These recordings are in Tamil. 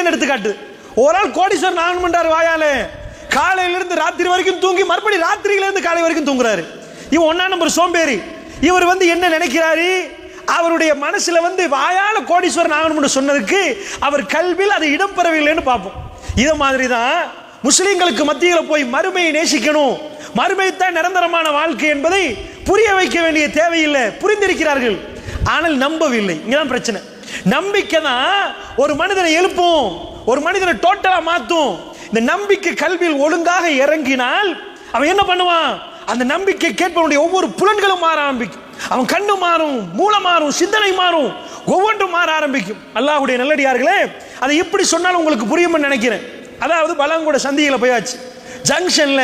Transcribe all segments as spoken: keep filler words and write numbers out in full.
முஸ்லீம்கள் எடுத்துக்காட்டு. ஒரு ஆள் கோடீஸ்வரன் ஆகணும் பண்றாரு வாயாலே, காலையிலிருந்து ராத்திரி வரைக்கும் தூங்கி மறுபடியும் ராத்திரியில இருந்து காலை வரைக்கும் தூங்குறாரு. இவன் ஒன்னா நம்பர் சோம்பேறி. இவர் வந்து என்ன நினைக்கிறாரு, அவருடைய மனசுல வந்து வாயால கோடீஸ்வரன் ஆகணும்னு சொன்னதுக்கு அவர் கல்வியில் அது இடம் பெறவில்லைன்னு பார்ப்போம். இத மாதிரி தான் முஸ்லிம்களுக்கு மத்தியில் போய் மறுமையை நேசிக்கணும், மறுமை தான் நிரந்தரமான வாழ்க்கை என்பதை புரிய வைக்க வேண்டிய தேவையில்லை, புரிந்திருக்கிறார்கள், ஆனால் நம்பவில்லை. இங்கதான் பிரச்சனை. நம்பிக்கை தான் ஒரு மனிதனை எழுப்பும், ஒரு மனிதனை டோட்டலா மாத்தும். இந்த நம்பிக்கை கல்வியில் ஒழுங்காக இறங்கினால் அவன் என்ன பண்ணுவான், அந்த நம்பிக்கை கேட்பவனுடைய ஒவ்வொரு புலன்களும் மாற ஆரம்பிக்கும். அவன் கண்ணு மாறும், மூளை மாறும், சிந்தனை மாறும், ஒவ்வொன்றும் மாற ஆரம்பிக்கும். அல்லாஹ்வுடைய நல்லடியார்களே, அதை இப்படி சொன்னாலும் உங்களுக்கு புரியும்னு நினைக்கிறேன். அதாவது பலங்கொட சந்தியில போயாச்சு. ஜங்ஷன்ல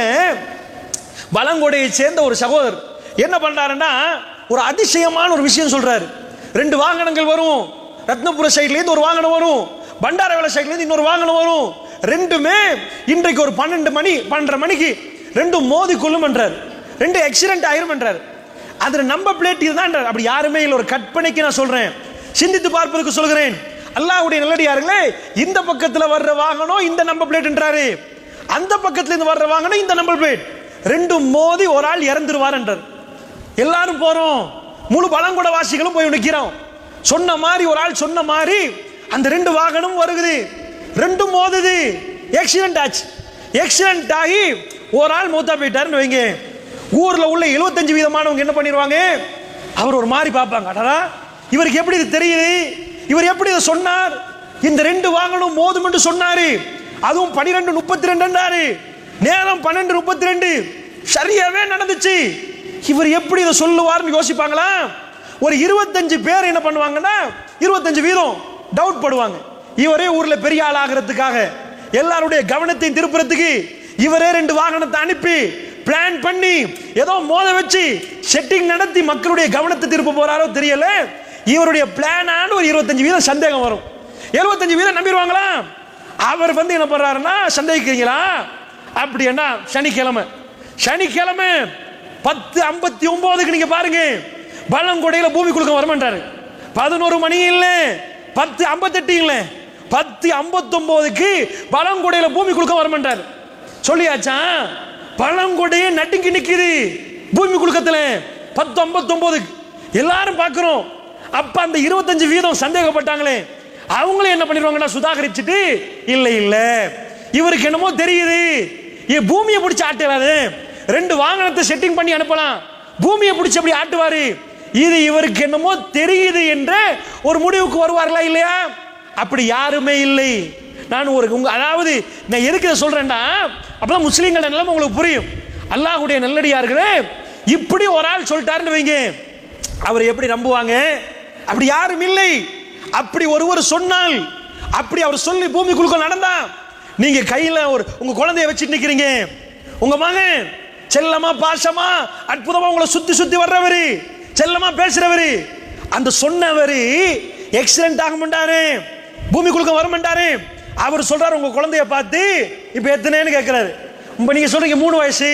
பலங்கொடையை சேர்ந்த ஒரு சகோதரர் என்ன பண்றாருன்னா, ஒரு அதிசயமான ஒரு விஷயம் சொல்றாரு. ரெண்டு வாகனங்கள் வரும், ரத்னபுர சைட்ல இருந்து ஒரு வாகனம் வரும், பண்டாரவேல சைட்ல இருந்து இன்னொரு வாகனம் வரும். ரெண்டுமே இன்றைக்கு ஒரு பன்னெண்டு மணி பன்னெண்டரை மணிக்கு ரெண்டும் மோதி கொள்ளும் என்றார். ரெண்டு ஆக்சிடென்ட் ஆயிரும் என்றார். அதுல நம்பர் பிளேட் இதுதான். அப்படி யாருமே இல்லை, ஒரு கற்பனைக்கு நான் சொல்றேன், சிந்தித்து பார்ப்பதற்கு சொல்கிறேன். அல்லாஹ்வுடைய நல்லடியார்களே, இந்த பக்கத்துல வர்ற வாகனம் இந்த நம்பர் பிளேட் என்றாரு, அந்த பக்கத்துல இருந்து வர்ற வாகனம் இந்த நம்பர் பிளேட், ரெண்டும் மோதி ஒரு ஆள் இறந்துருவார் என்றார். எல்லாரும் போறோம், முழு பழங்குட வாசிகளும் போய் நிக்கிறோம். சொன்ன மாதிரி ஒரு ஆள் சொன்ன மாதிரி அந்த ரெண்டு வாகனம் வருகுது, ரெண்டும் மோதுது, ஆக்சிடென்ட் ஆச்சு. ஆக்சிடென்ட் ஆகி ஒரு ஆள் மூத்தா போயிட்டாருன்னு வைங்க. ஊர்ல உள்ள எழுபத்தஞ்சு வீதமானவங்க என்ன பண்ணிடுவாங்க, அவர் ஒரு மாதிரி பார்ப்பாங்க, அடடா இவருக்கு எப்படி இது தெரியுது, இவர் எப்படி இதை சொன்னார், இந்த ரெண்டு வாகனம் மோதும் என்று சொன்னாரு, அதுவும் பனிரெண்டு முப்பத்தி ரெண்டு நேரம் பன்னெண்டு முப்பத்தி ரெண்டு சரியாவே நடந்துச்சு, இவர் எப்படி இதை சொல்லுவார்னு யோசிப்பாங்களா? ஒரு இருபத்தஞ்சு பேர் என்ன பண்ணுவாங்கன்னா, இருபத்தஞ்சு வீதம் டவுட் படுவாங்க. இவரே ஊர்ல பெரிய ஆள் ஆகிறதுக்காக எல்லாருடைய கவனத்தையும் திருப்புறதுக்கு இவரே ரெண்டு வாகனத்தை அனுப்பி பிளான் பண்ணி ஏதோ மோத வச்சு செட்டிங் நடத்தி மக்களுடைய கவனத்தை திருப்ப போறாரோ தெரியல. இவருடைய பிளானான ஒரு இருபத்தஞ்சு வீதம் சந்தேகம் வரும். எழுபத்தஞ்சு வீதம் நம்பிடுவாங்களா? அவர் வந்து என்ன பண்றாருன்னா, சந்தேகிக்கிறீங்களா அப்படி என்ன, சனிக்கிழமை சனிக்கிழமை பத்து ஐம்பத்தி ஒன்பதுக்கு நீங்க பாருங்க, பழங்கொடையில பூமி குலுக்கம் வரமாட்டாரு. பதினோரு மணி இல்ல, பத்து ஐம்பத்தி எட்டு இல்ல, பத்து ஐம்பத்தி ஒன்பதுக்கு பழங்கொடையில பூமி குலுக்கம் வரமாட்டாரு. சொல்லியாச்சா? பழங்கொடையே நட்டுங்கி நிக்குது பூமி குலுக்கத்துல பத்து ஐம்பத்தி ஒன்பதுக்கு எல்லாரும் பார்க்கிறோம். அப்ப அந்த இருபத்தஞ்சு வீதம் சந்தேகப்பட்டாங்களே, அவங்களே என்ன பண்ணிடுவாங்கன்னா சுதாகரிச்சுட்டு, இல்ல இல்ல இவருக்கு என்னமோ தெரியுது, பூமியை பிடிச்சி ஆட்டுறாரு, ரெண்டு வாகனத்தை செட்டிங் பண்ணி அனுப்பலாம், பூமியை பிடிச்சி அப்படி ஆட்டுவாரு, இது இவருக்கு என்னமோ தெரியுது என்ற ஒரு முடிவுக்கு வருவார்களா இல்லையா? அப்படி யாருமே இல்லை. நான் ஒரு உங்க அதாவது நான் எதுக்கு இதை சொல்றேன்டா, அப்பதான் முஸ்லீம்கள் நிலைமை உங்களுக்கு புரியும். அல்லாஹ்வுடைய நல்லடியார்களே, இப்படி ஒரு ஆள் சொல்லிட்டாருன்னு வைங்க, அவர் எப்படி நம்புவாங்க? அப்படி யாரும் இல்லை. அப்படி ஒருவர் சொன்னால், அப்படி அவர் சொல்லி பூமி குலுக்கம் நடந்தா, நீங்க கையில ஒரு உங்க குழந்தைய வச்சுட்டு நிக்கிறீங்க, உங்க மகன் செல்லமா பாசமா அற்புதமா உங்களை சுத்தி சுத்தி வர்றவரு, செல்லமா பேசுறவரு, அந்த சொன்னவரு ஆக்சிடென்ட் ஆக மாட்டாரு, பூமி குலுக்கம் வர மாட்டாரு. அவர் சொல்றாரு உங்க குழந்தைய பார்த்து, இப்ப எத்தனைன்னு கேட்கிறாரு. இப்ப நீங்க சொல்றீங்க மூணு வயசு,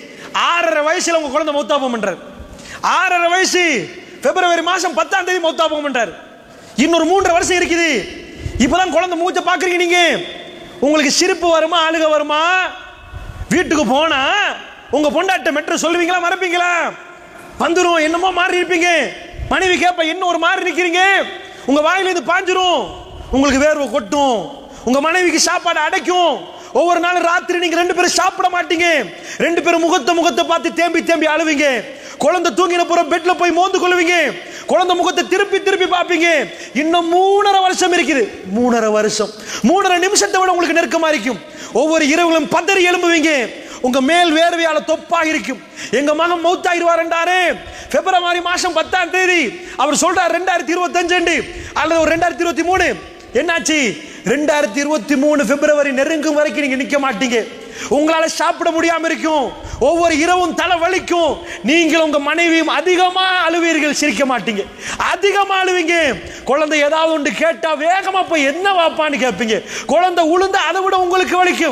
ஆறரை வயசுல உங்க குழந்தை மௌத்தா போகன்றார். ஆறரை வயசு பிப்ரவரி மாசம் பத்தாம் தேதி மௌத்தா போகன்றார். இன்னொரு மூன்றரை வருஷம் இருக்குது. இப்பதான் குழந்தை மூச்ச பாக்குறீங்க. நீங்க உங்களுக்கு சிரிப்பு வருமா அழுக வருமா? வீட்டுக்கு போனா உங்க பொண்டாட்ட மெட்ரு சொல்லுவீங்களா மறப்பீங்களா? வந்துரும், என்னமோ மாறி இருப்பீங்க. மனைவி கேப்ப என்ன ஒரு மாறி நிக்கிறீங்க, உங்க வாயில இருந்து பாஞ்சிரும், உங்களுக்கு வேர்வை கொட்டும், உங்க மனைவிக்கு சாப்பாடு அடைக்கும். ஒவ்வொரு நாளும் ராத்திரி நீங்க ரெண்டு பேரும் சாப்பிட மாட்டீங்க, ரெண்டு பேரும் முகத்தை முகத்தை பார்த்து தேம்பி தேம்பி அழுவீங்க. குழந்தை தூங்கின புறம் பெட்ல போய் மோந்து கொள்வீங்க, குழந்தை முகத்தை திருப்பி திருப்பி பார்ப்பீங்க. இன்னும் மூணரை வருஷம் இருக்குது. மூணரை வருஷம் மூணரை நிமிஷத்தை விட உங்களுக்கு நெருக்கமா இருக்கும். ஒவ்வொரு இரவுகளும் பதறி எழும்புவீங்க. உங்க மேல் வேர்வையால தொப்பாக இருக்கும். எங்க மகன் மௌத்தாயிருவாரு பிப்ரவரி மாசம் பத்தாம் தேதி அவர் சொல்றார் ரெண்டாயிரத்தி இருபத்தி அஞ்சு அல்லது ஒரு ரெண்டாயிரத்தி இருபத்தி மூணு. என்னாச்சு? ரெண்டாயிரத்தி இருபத்தி மூணு பிப்ரவரி நெருங்கும் வரைக்கும் நீங்க நிக்க மாட்டீங்க. உங்களால சாப்பிட முடியாம இருக்கும். ஒவ்வொரு இரவும் தலை வலிக்கும். நீங்கள் உங்க மனைவியும் அதிகமா அழுவீர்கள், சிரிக்க மாட்டீங்க, அதிகமா அழுவீங்க. குழந்தை ஏதாவது ஒன்று கேட்டா வேகமா போய் என்ன வாப்பான்னு கேட்பீங்க. குழந்தை உளுந்து அதை விட உங்களுக்கு வலிக்கும்.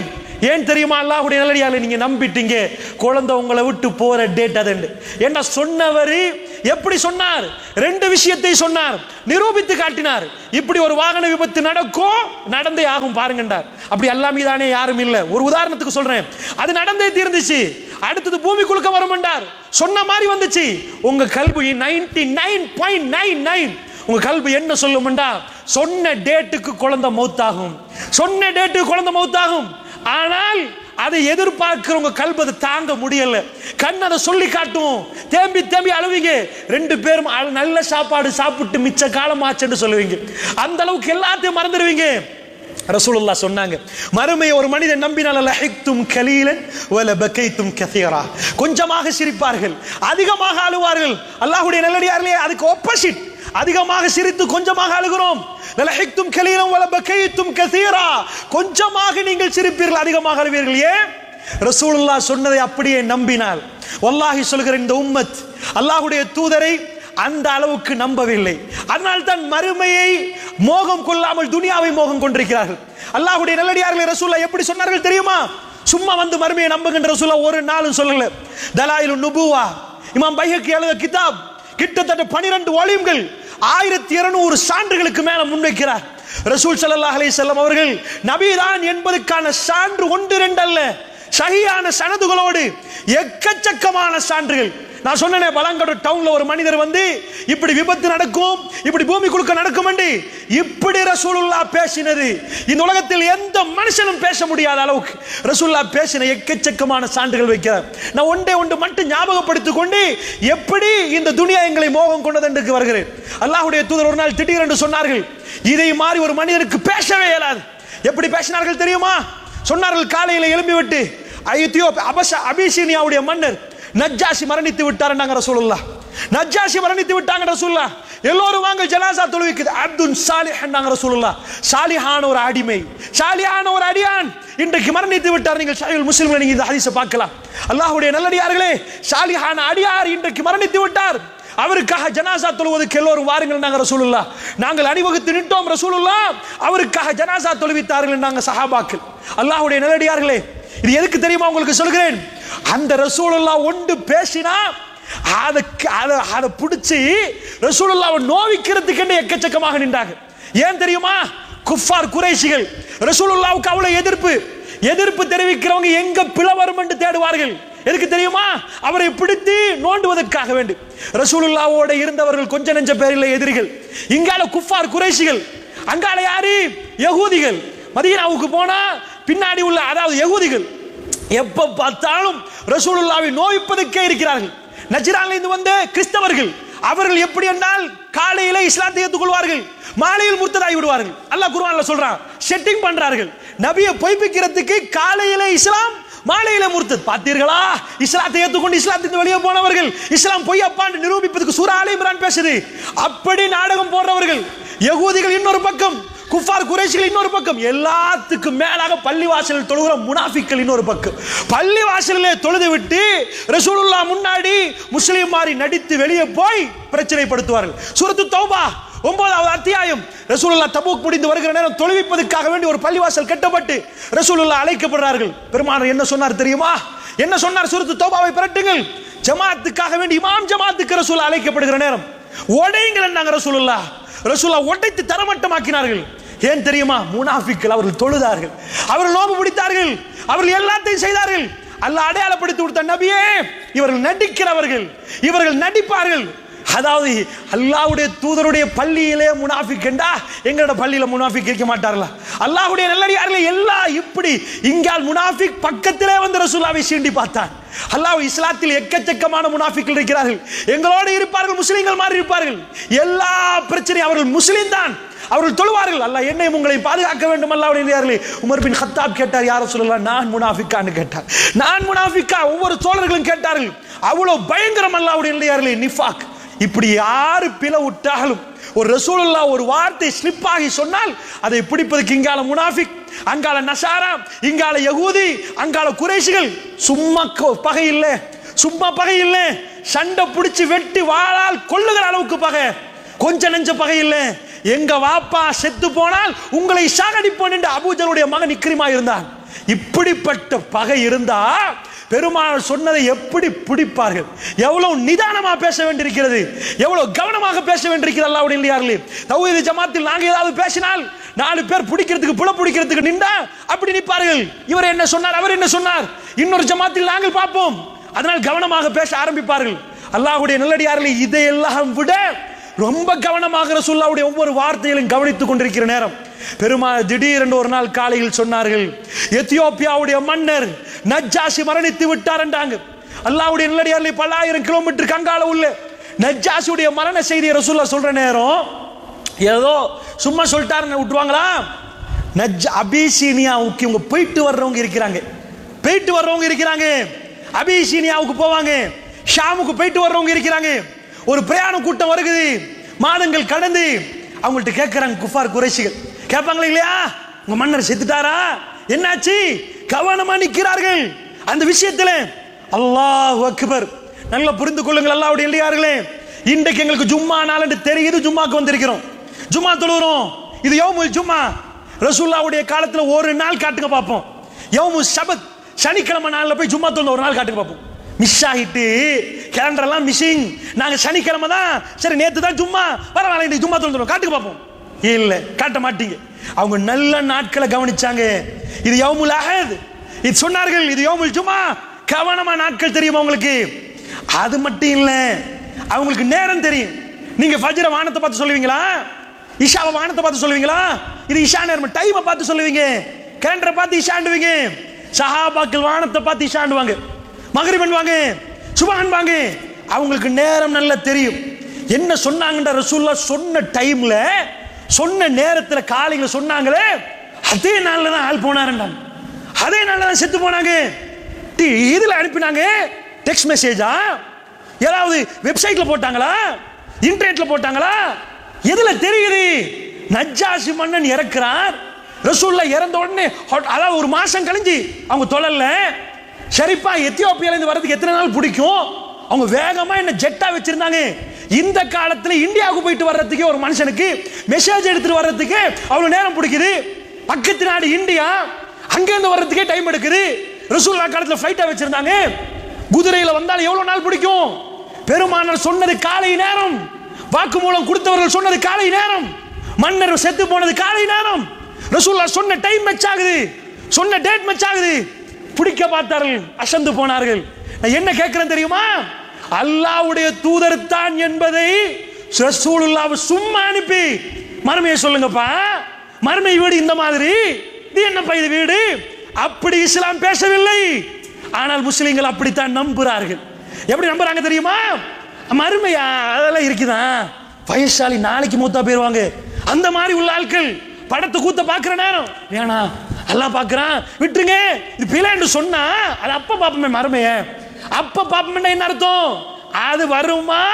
ஏன் தெரியுமா? அல்லாஹ்வுடைய நல்லடியார்களே, நீங்க நம்பிட்டீங்க குழந்தை உங்களை விட்டு போற டேட் அது என்ன சொன்னவர் எப்படி சொன்னார்? ரெண்டு விஷயத்தை சொன்னார், நிரூபித்து காட்டினார். இப்படி ஒரு வாகன விபத்து நடக்கும், நடந்தே ஆகும் பாருங்கண்டார். அப்படி எல்லாமே தானே யாரும் இல்லை. ஒரு உதாரணத்துக்கு சொல்றேன், அது நடந்தே தீர்ந்துச்சு. அடுத்தது பூமி குலுக்க வரும் என்றார், சொன்ன மாதிரி வந்துச்சு. உங்க கல்வி ninety nine point nine nine உங்க கல்வி என்ன சொல்லும்டா, சொன்ன டேட்டுக்கு குழந்தை மௌத்தாகும், சொன்ன டேட்டுக்கு குழந்தை மௌத்தாகும். ஆனால் அதை எதிர்பார்க்கிறவங்க கல்வி அதை தாங்க முடியல. கண் அதை சொல்லி காட்டும், தேம்பி தேம்பி அழுவீங்க. ரெண்டு பேரும் நல்ல சாப்பாடு சாப்பிட்டு மிச்ச காலம் ஆச்சுன்னு சொல்லுவீங்க. அந்த அளவுக்கு எல்லாத்தையும் மறந்துடுவீங்க. ரசூலுல்லாஹ் சொன்னாங்க, மறுமையை ஒரு மனிதன் நம்பினால் லஹிக்தும் கலீலன் வல பகைத்தும் கஸீரா, கொஞ்சமாக சிரிப்பார்கள், அதிகமாக அழுவார்கள். அல்லாஹ்வுடைய நல்லடியார்களே, அதுக்கு ஆப்போசிட், அதிகமாக சிரித்து கொஞ்சமாக அழுகிறோம். லஹிக்தும் கலீலன் வல பகைத்தும் கஸீரா, கொஞ்சமாக நீங்கள் சிரிப்பீர்கள், அதிகமாக அழுவீர்கள். ஏன்? ரசூலுல்லாஹ் சொன்னதை அப்படியே நம்பினால். வல்லாஹி சொல்கிற இந்த உம்மத் அல்லாஹ்வுடைய தூதரை அந்த அளவுக்கு நம்பவில்லை. அதனால் தான் மறுமையை மோகம் கொள்ளாமல் துனியாவை மோகம் கொண்டிருக்கிறார்கள். அல்லாஹ்வுடைய நல்லடியார்களே, ரசூலுல்லாஹ் எப்படி சொன்னார்கள் தெரியுமா? சும்மா வந்து மறுமையை நம்புகின்ற ரசூலுல்லாஹ் ஒரு நாளும் சொல்லல. தலாயிலுன் நுபுவா இமாம் பைஹக்கி எழுதிய கிதாப் கிட்டத்தட்ட பன்னிரண்டு வால்யூம்கள், ஆயிரத்தி இருநூறு சான்றுகளுக்கு மேல முன்வைக்கிறார். ரசூல் ஸல்லல்லாஹு அலைஹி வஸல்லம் அவர்கள் நபிதான் என்பதற்கான சான்று ஒன்று ரெண்டு அல்ல, சஹீஹான சனதுகளோடு எக்கச்சக்கமான சான்றுகள். நான் சொன்னேனே, பலங்கடு டவுன்ல ஒரு மனிதர் வந்து இப்படி விபத்து நடக்கும், இப்படி பூமி குலுக்க நடக்கும் என்று இப்படி ரசூலுல்லாஹ் பேசினது இந்த உலகத்தில் எந்த மனுஷனும் பேச முடியாத அளவுக்கு ரசூலுல்லாஹ் பேசின எக்கச்சக்கமான சான்றுகள் வைக்கிறார். நான் ஒன்றே ஒன்று மட்டும் ஞாபகப்படுத்திக் கொண்டு எப்படி இந்த துனியா எங்களை மோகம் கொண்டது என்று வருகிறேன். அல்லாஹ்வுடைய தூதர் ஒரு நாள் திடீரென்று சொன்னார்கள், இதை மாதிரி ஒரு மனிதருக்கு பேசவே இயலாது. எப்படி பேசினார்கள் தெரியுமா? சொன்னார்கள், காலையில் எழும்பிவிட்டு ஐயோப்பியா அபஷ அபிசீனியாவுடைய மன்னர் நஜ்ஜாஷி மரணித்து விட்டார் நாங்க ரசூலுல்லாஹ். நஜ்ஜாஷி மரணித்து விட்டாங்க ரசூலுல்லாஹ். எல்லோரும் வாங்க ஜனாசா தொழுவிக்குது. அப்துல் சாலிஹ் நாங்க ரசூலுல்லாஹ். சாலிஹான ஒரு அடிமை, சாலிஹான ஒரு அடியான் இன்றைக்கு மரணித்து விட்டார். நீங்கள் சஹீஹுல் முஸ்லிம்ல நீங்க இந்த ஹதீஸை பார்க்கலாம். அல்லாஹ்வுடைய நல்லடியார்களே, சாலிஹான அடியார் இன்றைக்கு மரணித்து விட்டார். அவருக்காக ஜனாசா தொழுவதற்கு எல்லோரும் வாருங்கள் நாங்க ரசூலுல்லாஹ். நாங்கள் அணிவகுத்து நின்றோம் ரசூலுல்லாஹ். அவருக்காக ஜனாசா தொழுவித்தார்கள் நாங்க சஹாபாக்கள். அல்லாஹ்வுடைய நல்லடியார்களே, இது எதுக்கு தெரியுமா உங்களுக்கு சொல்கிறேன்? அந்த ரசூலுல்லாஹ் ஒன்று பேசினா அதுக்கு அதை அதை பிடிச்சி ரசூலுல்லாஹ்வை நோவிக்கிறதுக்கு எக்கச்சக்கமாக நின்றாங்க. ஏன் தெரியுமா? குஃபார் குறைஷிகள் ரசூலுல்லாஹ்வுக்கு அவ்வளவு எதிர்ப்பு எதிர்ப்பு தெரிவிக்கிறவங்க எங்க பிளவரும் என்று தேடுவார்கள். எதுக்கு தெரியுமா? அவரை பிடித்து நோண்டுவதற்காக வேண்டி. ரசூலுல்லாஹ்வோட இருந்தவர்கள் கொஞ்ச நெஞ்ச பேரில் எதிரிகள். இங்கால குஃபார் குறைஷிகள், அங்கால யாரு? யகூதிகள். மதீனாவுக்கு போனா பின்னாடி உள்ள அதாவது யகூதிகள் எப்ப பார்த்தாலும் ரசூலுல்லாஹ்வை நோய்ப்பதற்கே இருக்கிறார்கள். நஜ்ரான்ல இருந்து வந்த கிறிஸ்தவர்கள், அவர்கள் எப்படி என்றால் காலையில இஸ்லாத்தை ஏற்றுக்கொள்வார்கள், மாலையில் முர்த்ததாகி விடுவார்கள். அல்லாஹ் குர்ஆன்ல சொல்றான், செட்டிங் பண்றார்கள். நபியை பொய்ப்பிக்கிறதுக்கு காலையில இஸ்லாம், மாலையில முர்த்தத். பார்த்தீர்களா? இஸ்லாத்தை ஏற்றுக்கொண்டு இஸ்லாத்திலிருந்து வெளியே போனவர்கள் இஸ்லாம் பொய்யப்பான்னு நிரூபிப்பதற்கு சூரா ஆல இம்ரான் பேசுது. அப்படி நாடகம் போடுறவர்கள் யகூதிகள் இன்னொரு பக்கம், குஃபார் குறைஷிகள் இன்னொரு பக்கம், எல்லாத்துக்கும் மேலாக பள்ளிவாசலில் தொழுகிற முனாஃபிக்கள் இன்னொரு பக்கம். பள்ளிவாசலிலே தொழுது விட்டு ரசூலுல்லாஹ் முன்னாடி முஸ்லிம் மாதிரி நடித்து வெளியே போய் பிரச்சனைப்படுத்துவார்கள். சூரத்து தௌபா ஒன்பதாவது அத்தியாயம். ரசூலுல்லாஹ் தபூக் முடிந்து வருகிற நேரம் தொழுவிப்பதற்காக வேண்டி ஒரு பள்ளிவாசல் கட்டப்பட்டு ரசூலுல்லாஹ் அழைக்கப்படுறார்கள். பெருமானார் என்ன சொன்னார் தெரியுமா? என்ன சொன்னார்? சூரத்து தௌபாவை பிரட்டுங்கள். ஜமாத்துக்காக வேண்டி இமாம் ஜமாத்துக்கு ரசூலுல்லாஹ் அழைக்கப்படுகிற நேரம் உடையுங்கள் என்றாங்க ரசூலுல்லாஹ். ரசூலுல்லாஹ் உடைத்து தரமட்டமாக்கினார்கள். ஏன் தெரியுமா? முனாஃபிக்கள். அவர்கள் தொழுதார்கள், அவர்கள் நோன்பு பிடித்தார்கள், அவர்கள் எல்லாத்தையும் செய்தார்கள். அல்லாஹ் அடையாளப்படுத்தி கொடுத்த நபியே, இவர்கள் நடிக்கிறவர்கள், இவர்கள் நடிப்பார்கள். அதாவது அல்லாஹ்வுடைய தூதருடைய பள்ளியிலே முனாஃபிக் என்றா எங்களோட பள்ளியில முனாஃபிக் இருக்க மாட்டார்களா? அல்லாஹ்வுடைய நல்லடியார்களே, எல்லாம் இப்படி இங்கால் முனாஃபிக் பக்கத்திலே வந்து ரசூலுல்லாஹ்வை சீண்டி பார்த்தான். அல்லாஹ் இஸ்லாத்தில் எக்கச்சக்கமான முனாஃபிக்கள் இருக்கிறார்கள், எங்களோடு இருப்பார்கள், முஸ்லிம்கள் மாதிரி இருப்பார்கள். எல்லா பிரச்சனையும் அவர்கள் முஸ்லிம் தான், அவர்கள் தொழுவார்கள். அல்லாஹ் என்னையும் உங்களை பாதுகாக்க வேண்டும். அல்லாஹ்வுடைய உமர் பின் கத்தாப் கேட்டார், யார சொல்லலாம், நான் முனாஃபிக்கான்னு கேட்டார். நான் முனாஃபிக்கா? ஒவ்வொரு தோழர்களும் கேட்டார்கள். அவ்வளவு பயங்கரம் அல்லாஹ்வுடைய நிஃபாக். இப்படி யாரு பிள விட்டாலும் ஒரு ரசூலுல்லாஹ் ஒரு வார்த்தை ஸ்லிப் ஆகி சொன்னால் அதை பிடிப்பதற்கு இங்கால முனாஃபிக், அங்கால நசாரா, இங்கால யகூதி, அங்கால குறைஷிகள். சும்மா பகை இல்லை, சும்மா பகை இல்லை, சண்டை பிடிச்சி வெட்டி வாளால் கொள்ளுகிற அளவுக்கு பகை, கொஞ்ச நெஞ்ச பகை இல்லை. எங்க வாப்பா செத்து போனால் உங்களை சாகடிப்போன் என்று அபூஜலுடைய மகன் இக்ரிமா இருந்தான். இப்படிப்பட்ட பகை இருந்தா பெருமாள் சொன்னதை எப்படி பிடிப்பார்கள்? எவ்வளவு நிதானமா பேச வேண்டியிருக்கிறது, எவ்வளவு கவனமாக பேச வேண்டியிருக்கிறது. அல்லாஹ்வுடைய இல்லையார்களே, தௌஹீத் ஜமாத்தில் நாங்க ஏதாவது பேசினால் நாலு பேர் பிடிக்கிறதுக்கு புல பிடிக்கிறதுக்கு நின்றா அப்படி நிற்பார்கள். இவர் என்ன சொன்னார், அவர் என்ன சொன்னார், இன்னொரு ஜமாத்தில் நாங்கள் பார்ப்போம். அதனால் கவனமாக பேச ஆரம்பிப்பார்கள். அல்லாஹ்வுடைய நல்லடியார்களே, இதையெல்லாம் விட ரொம்ப கவனமாக ரசூலுல்லாஹ்வுடைய ஒவ்வொரு வார்த்தையிலும் கவனித்துக் கொண்டிருக்கிற நேரம் பெருமாள் திடீரென்று ஒரு நாள் காலையில் சொன்னார்கள், எத்தியோப்பியாவுடைய மன்னர் நஜ்ஜாஷி மரணித்து விட்டார் என்றாங்க. அல்லாஹ்வுடைய நல்லடியார்களே, பல்லாயிரம் கிலோமீட்டர் கங்கால உள்ள நஜ்ஜாஷியுடைய மரண செய்தியை ரசூலுல்லாஹ் சொல்ற நேரம் ஏதோ சும்மா சொல்லிட்டாருன்னு விட்டுருவாங்களா? நஜ் அபிசீனியாவுக்கு இவங்க போயிட்டு வர்றவங்க இருக்கிறாங்க, போயிட்டு வர்றவங்க இருக்கிறாங்க, அபிசீனியாவுக்கு போவாங்க, ஷாமுக்கு போயிட்டு வர்றவங்க இருக்கிறாங்க. ஒரு பிரயாண கூட்டம் வருகுது, மாதங்கள் கடந்து அவங்கள்ட்ட கேட்கிறாங்க குஃபார் குறைஷிகள் கேட்பாங்களா இல்லையா, உங்க மன்னர் செத்துட்டாரா, என்னாச்சு? கவனமா நிற்கிறார்கள் அந்த விஷயத்தில். அல்லாஹ் அக்பர். நல்லா புரிந்து கொள்ளுங்கள் அல்லாஹ்வுடைய இல்லையார்களே, இன்றைக்கு எங்களுக்கு ஜும்மா நாள் என்று தெரியுது, ஜும்மாக்கு வந்திருக்கிறோம், ஜும்மா தொழுகிறோம். இது யௌமுல் ஜும்மா. ரசூலுல்லாஹ்வுடைய காலத்தில் ஒரு நாள் காட்டுங்க பார்ப்போம். யௌமுல் சபத், சனிக்கிழமை நாளில் போய் ஜும்மா தொழுந்த ஒரு நாள் காட்டுங்க பார்ப்போம். மிஸ் ஆகிட்டு கேலண்டர் எல்லாம் மிஸ்ஸிங், நாங்க சனிக்கிழமை தான், சரி நேத்து தான் ஜும்மா, பரவாயில்ல இன்னைக்கு ஜும்மா தொழுகிறோம், காட்டுங்க பார்ப்போம். இல்ல, காட்ட மாட்டீங்க. அவங்க நல்ல நாட்களை கவனிச்சாங்க. இது யௌமுல் அஹத், இது சொன்னார்கள், இது யௌமுல் ஜும்மா. கவனமா நாட்கள் தெரியும் அவங்களுக்கு. அது மட்டும் இல்ல, அவங்களுக்கு நேரம் தெரியும். நீங்க ஃபஜ்ர வானத்தை பார்த்து சொல்லுவீங்களா, இஷாவை வானத்தை பார்த்து சொல்லுவீங்களா? இது இஷா நேரம், டைமை பார்த்து சொல்லுவீங்க, கேலண்டரை பார்த்து இஷாண்டுவீங்க. சஹாபாக்கள் வானத்தை பார்த்து இஷாண்டுவாங்க, மகரிப் வாங்க, சுபஹான் வாங்க. அவங்களுக்கு நேரம் நல்லா தெரியும். என்ன சொன்னாங்கன்ற ரசூலுல்லாஹ் சொன்ன டைம்ல, சொன்ன நேரத்தில் காலையில சொன்னாங்களே, அதே நாள்ல தான் ஆள் போனாருண்டாங்க, அதே நாள்ல தான் செத்து போனாங்க. இதுல அனுப்பினாங்க, டெக்ஸ்ட் மெசேஜா, ஏதாவது வெப்சைட்ல போட்டாங்களா, இன்டர்நெட்ல போட்டாங்களா, எதுல தெரியுது? நஜ்ஜாஷி மன்னன் இறக்குறார், ரசூலுல்லாஹ் இறந்த உடனே அதாவது ஒரு மாசம் கழிஞ்சு அவங்க தொழல. சரிப்பா, எத்தியோப்பியால இருந்து வரதுக்கு எத்தனை நாள் பிடிக்கும்? அவங்க வேகமா என்ன ஜெட்டா வச்சிருந்தாங்க. இந்த காலத்துல இந்தியாவுக்கு போயிட்டு வர்றதுக்கு ஒரு மனுஷனுக்கு மெசேஜ் எடுத்துட்டு வர்றதுக்கு அவ்வளவு நேரம் பிடிக்குது. பக்கத்து நாடு இந்தியா, அங்க இருந்து வர்றதுக்கே டைம் எடுக்குது. ரசூலுல்லாஹ் காலத்துல ஃபிளைட்டா வச்சிருந்தாங்க, குதிரையில வந்தால் எவ்வளவு நாள் பிடிக்கும்? பெருமானார் சொன்னது காலை நேரம், வாக்குமூலம் கொடுத்தவர்கள் சொன்னது காலை நேரம், மன்னர் செத்து போனது காலை நேரம். ரசூலுல்லாஹ் சொன்ன டைம் மேட்ச் ஆகுது, சொன்ன டேட் மேட்ச் ஆகுது. பிடிக்க பார்த்தார்கள், அசந்து போனார்கள். நான் என்ன கேட்கிறேன் தெரியுமா? அல்லாஹ்வுடைய தூதர் தான் என்பதை ரசூலுல்லாஹ் சும்மா அனுப்பி மறுமையை சொல்லுங்கப்பா, மறுமை வீடு இந்த மாதிரி, இது என்னப்பா இது வீடு, அப்படி இஸ்லாம் பேசவில்லை. ஆனால் முஸ்லிம்கள் அப்படித்தான் நம்புறார்கள். எப்படி நம்புறாங்க தெரியுமா? மறுமையா அதெல்லாம் இருக்குதான், வயசாலி நாளைக்கு மூத்தா போயிருவாங்க, அந்த மாதிரி உள்ள ஆட்கள் படத்தை கூத்த பாக்குற நேரம் வேணா, எல்லாம் பாக்குறான் விட்டுருங்க, இது பிள்ளைன்னு சொன்னா அது அப்ப பாப்பமே, மறுமைய அப்ப பாப்பமே. என்ன அர்த்தம்? அது வருமா?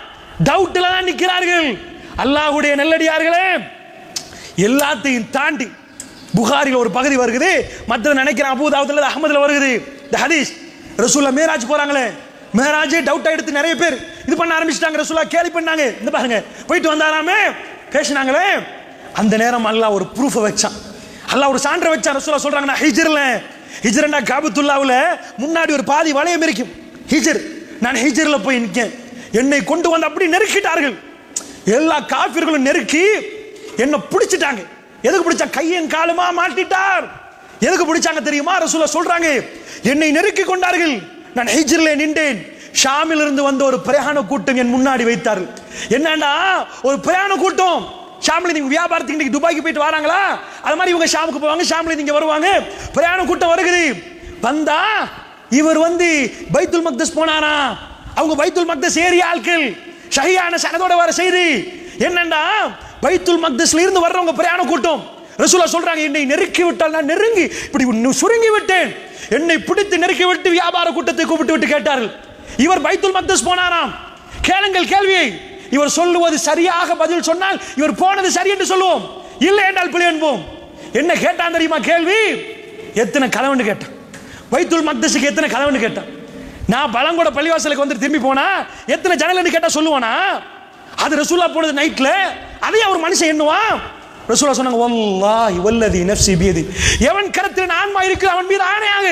டவுட்ல தான் நிக்கிறார்கள். அல்லாஹ்வுடைய நல்லடியார்களே, எல்லாத்தையும் தாண்டி புகாரில ஒரு பகுதி வருகிறது, மற்ற நினைக்கிறேன் அபூ தாவூத்ல அஹ்மதுல வருகிறது. இந்த ஹதீஸ் ரசூலுல்லாஹ் மேராஜ் போறாங்களே, மேராஜே டவுட் எடுத்து நிறைய பேர் இது பண்ண ஆரம்பிச்சிட்டாங்க. ரசூலுல்லாஹ் கேலி பண்ணாங்க, இந்த பாருங்க போயிட்டு வந்தாராமே, பேசினாங்களே. அந்த நேரம் அல்லாஹ் ஒரு ப்ரூஃப் வச்சான், அல்லாஹ் ஒரு சான்றை வச்சான். ரசூலுல்லாஹ் சொல்றாங்க, நான் ஹிஜ்ர்ல, ஹிஜ்ர்னா காபத்துல்லாஹ்வுல முன்னாடி ஒரு பாதி வளையம் இருக்கும், ஹிஜ்ர், நான் ஹிஜ்ர்ல போய் நிற்கேன், என்னை கொண்டு வந்து அப்படி நெருக்கிட்டார்கள். எல்லா காஃபிர்களும் நெருக்கி என்ன பிடிச்சிட்டாங்க. எதுக்கு பிடிச்சா? கையன் காலுமா மாட்டிட்டார். எதுக்கு பிடிச்சாங்க தெரியுமா? ரசூலுல்லாஹ் சொல்றாங்க, என்னை நெருக்கி கொண்டார்கள், நான் ஹிஜ்ரிலே நின்றேன், ஷாமில் இருந்து வந்த ஒரு பிரயாண கூட்டம் என் முன்னாடி வைத்தார்கள். என்னன்னா ஒரு பிரயாண கூட்டம், ஷாமில் நீங்க வியாபாரத்துக்கு இன்னைக்கு துபாய்க்கு போயிட்டு வராங்களா, அது மாதிரி இவங்க ஷாமுக்கு போவாங்க, ஷாமில் நீங்க வருவாங்க, பிரயாண கூட்டம் வருகிறது. வந்தா இவர் வந்து பைத்துல் மக்தஸ் போனாரா, அவங்க பைத்துல் மக்தஸ் ஏரியா ஆட்கள், ஷஹீஹான சனதோட வர செய்தி என்னன்னா, பைத்துல் மக்தஸ்ல இருந்து வர்றவங்க பிரயாண கூட்டம். ரசூலுல்லாஹ் சொல்றாங்க, என்னை நெருக்கி விட்டால் நான் நெருங்கி இப்படி சுருங்கி விட்டேன், என்னை பிடித்து நெருக்கி விட்டு வியாபார கூட்டத்தை கூப்பிட்டு விட்டு கேட்டார்கள், இவர் பைத்துல் மக்தஸ் போனாராம், கேளுங்கள் கேள்வியை, இவர் சொல்லுவது சரியாக பதில் சொன்னால் இவர் போனது சரி என்று சொல்லுவோம், இல்லை என்றால் பிழை என்போம். என்ன கேட்டான் தெரியுமா கேள்வி? எத்தனை கலவன்னு கேட்டான், பைத்துல் மக்தஸுக்கு எத்தனை கலவன்னு கேட்டான். நான் பழங்கோட பள்ளிவாசலுக்கு வந்து திரும்பி போனா எத்தனை ஜன்னல்னு கேட்டா சொல்லுவானா? அது ரசூலுல்லாஹ் போனது நைட்ல, அதையும் அவர் மனுஷன் எண்ணுவான். ரசூலுல்லாஹ் சொன்னாங்க, வல்லாஹி வல்லதி நஃப்ஸி பியதி, எவன் கரத்தில் ஆன்மா இருக்கு அவன் மீது ஆணையாக.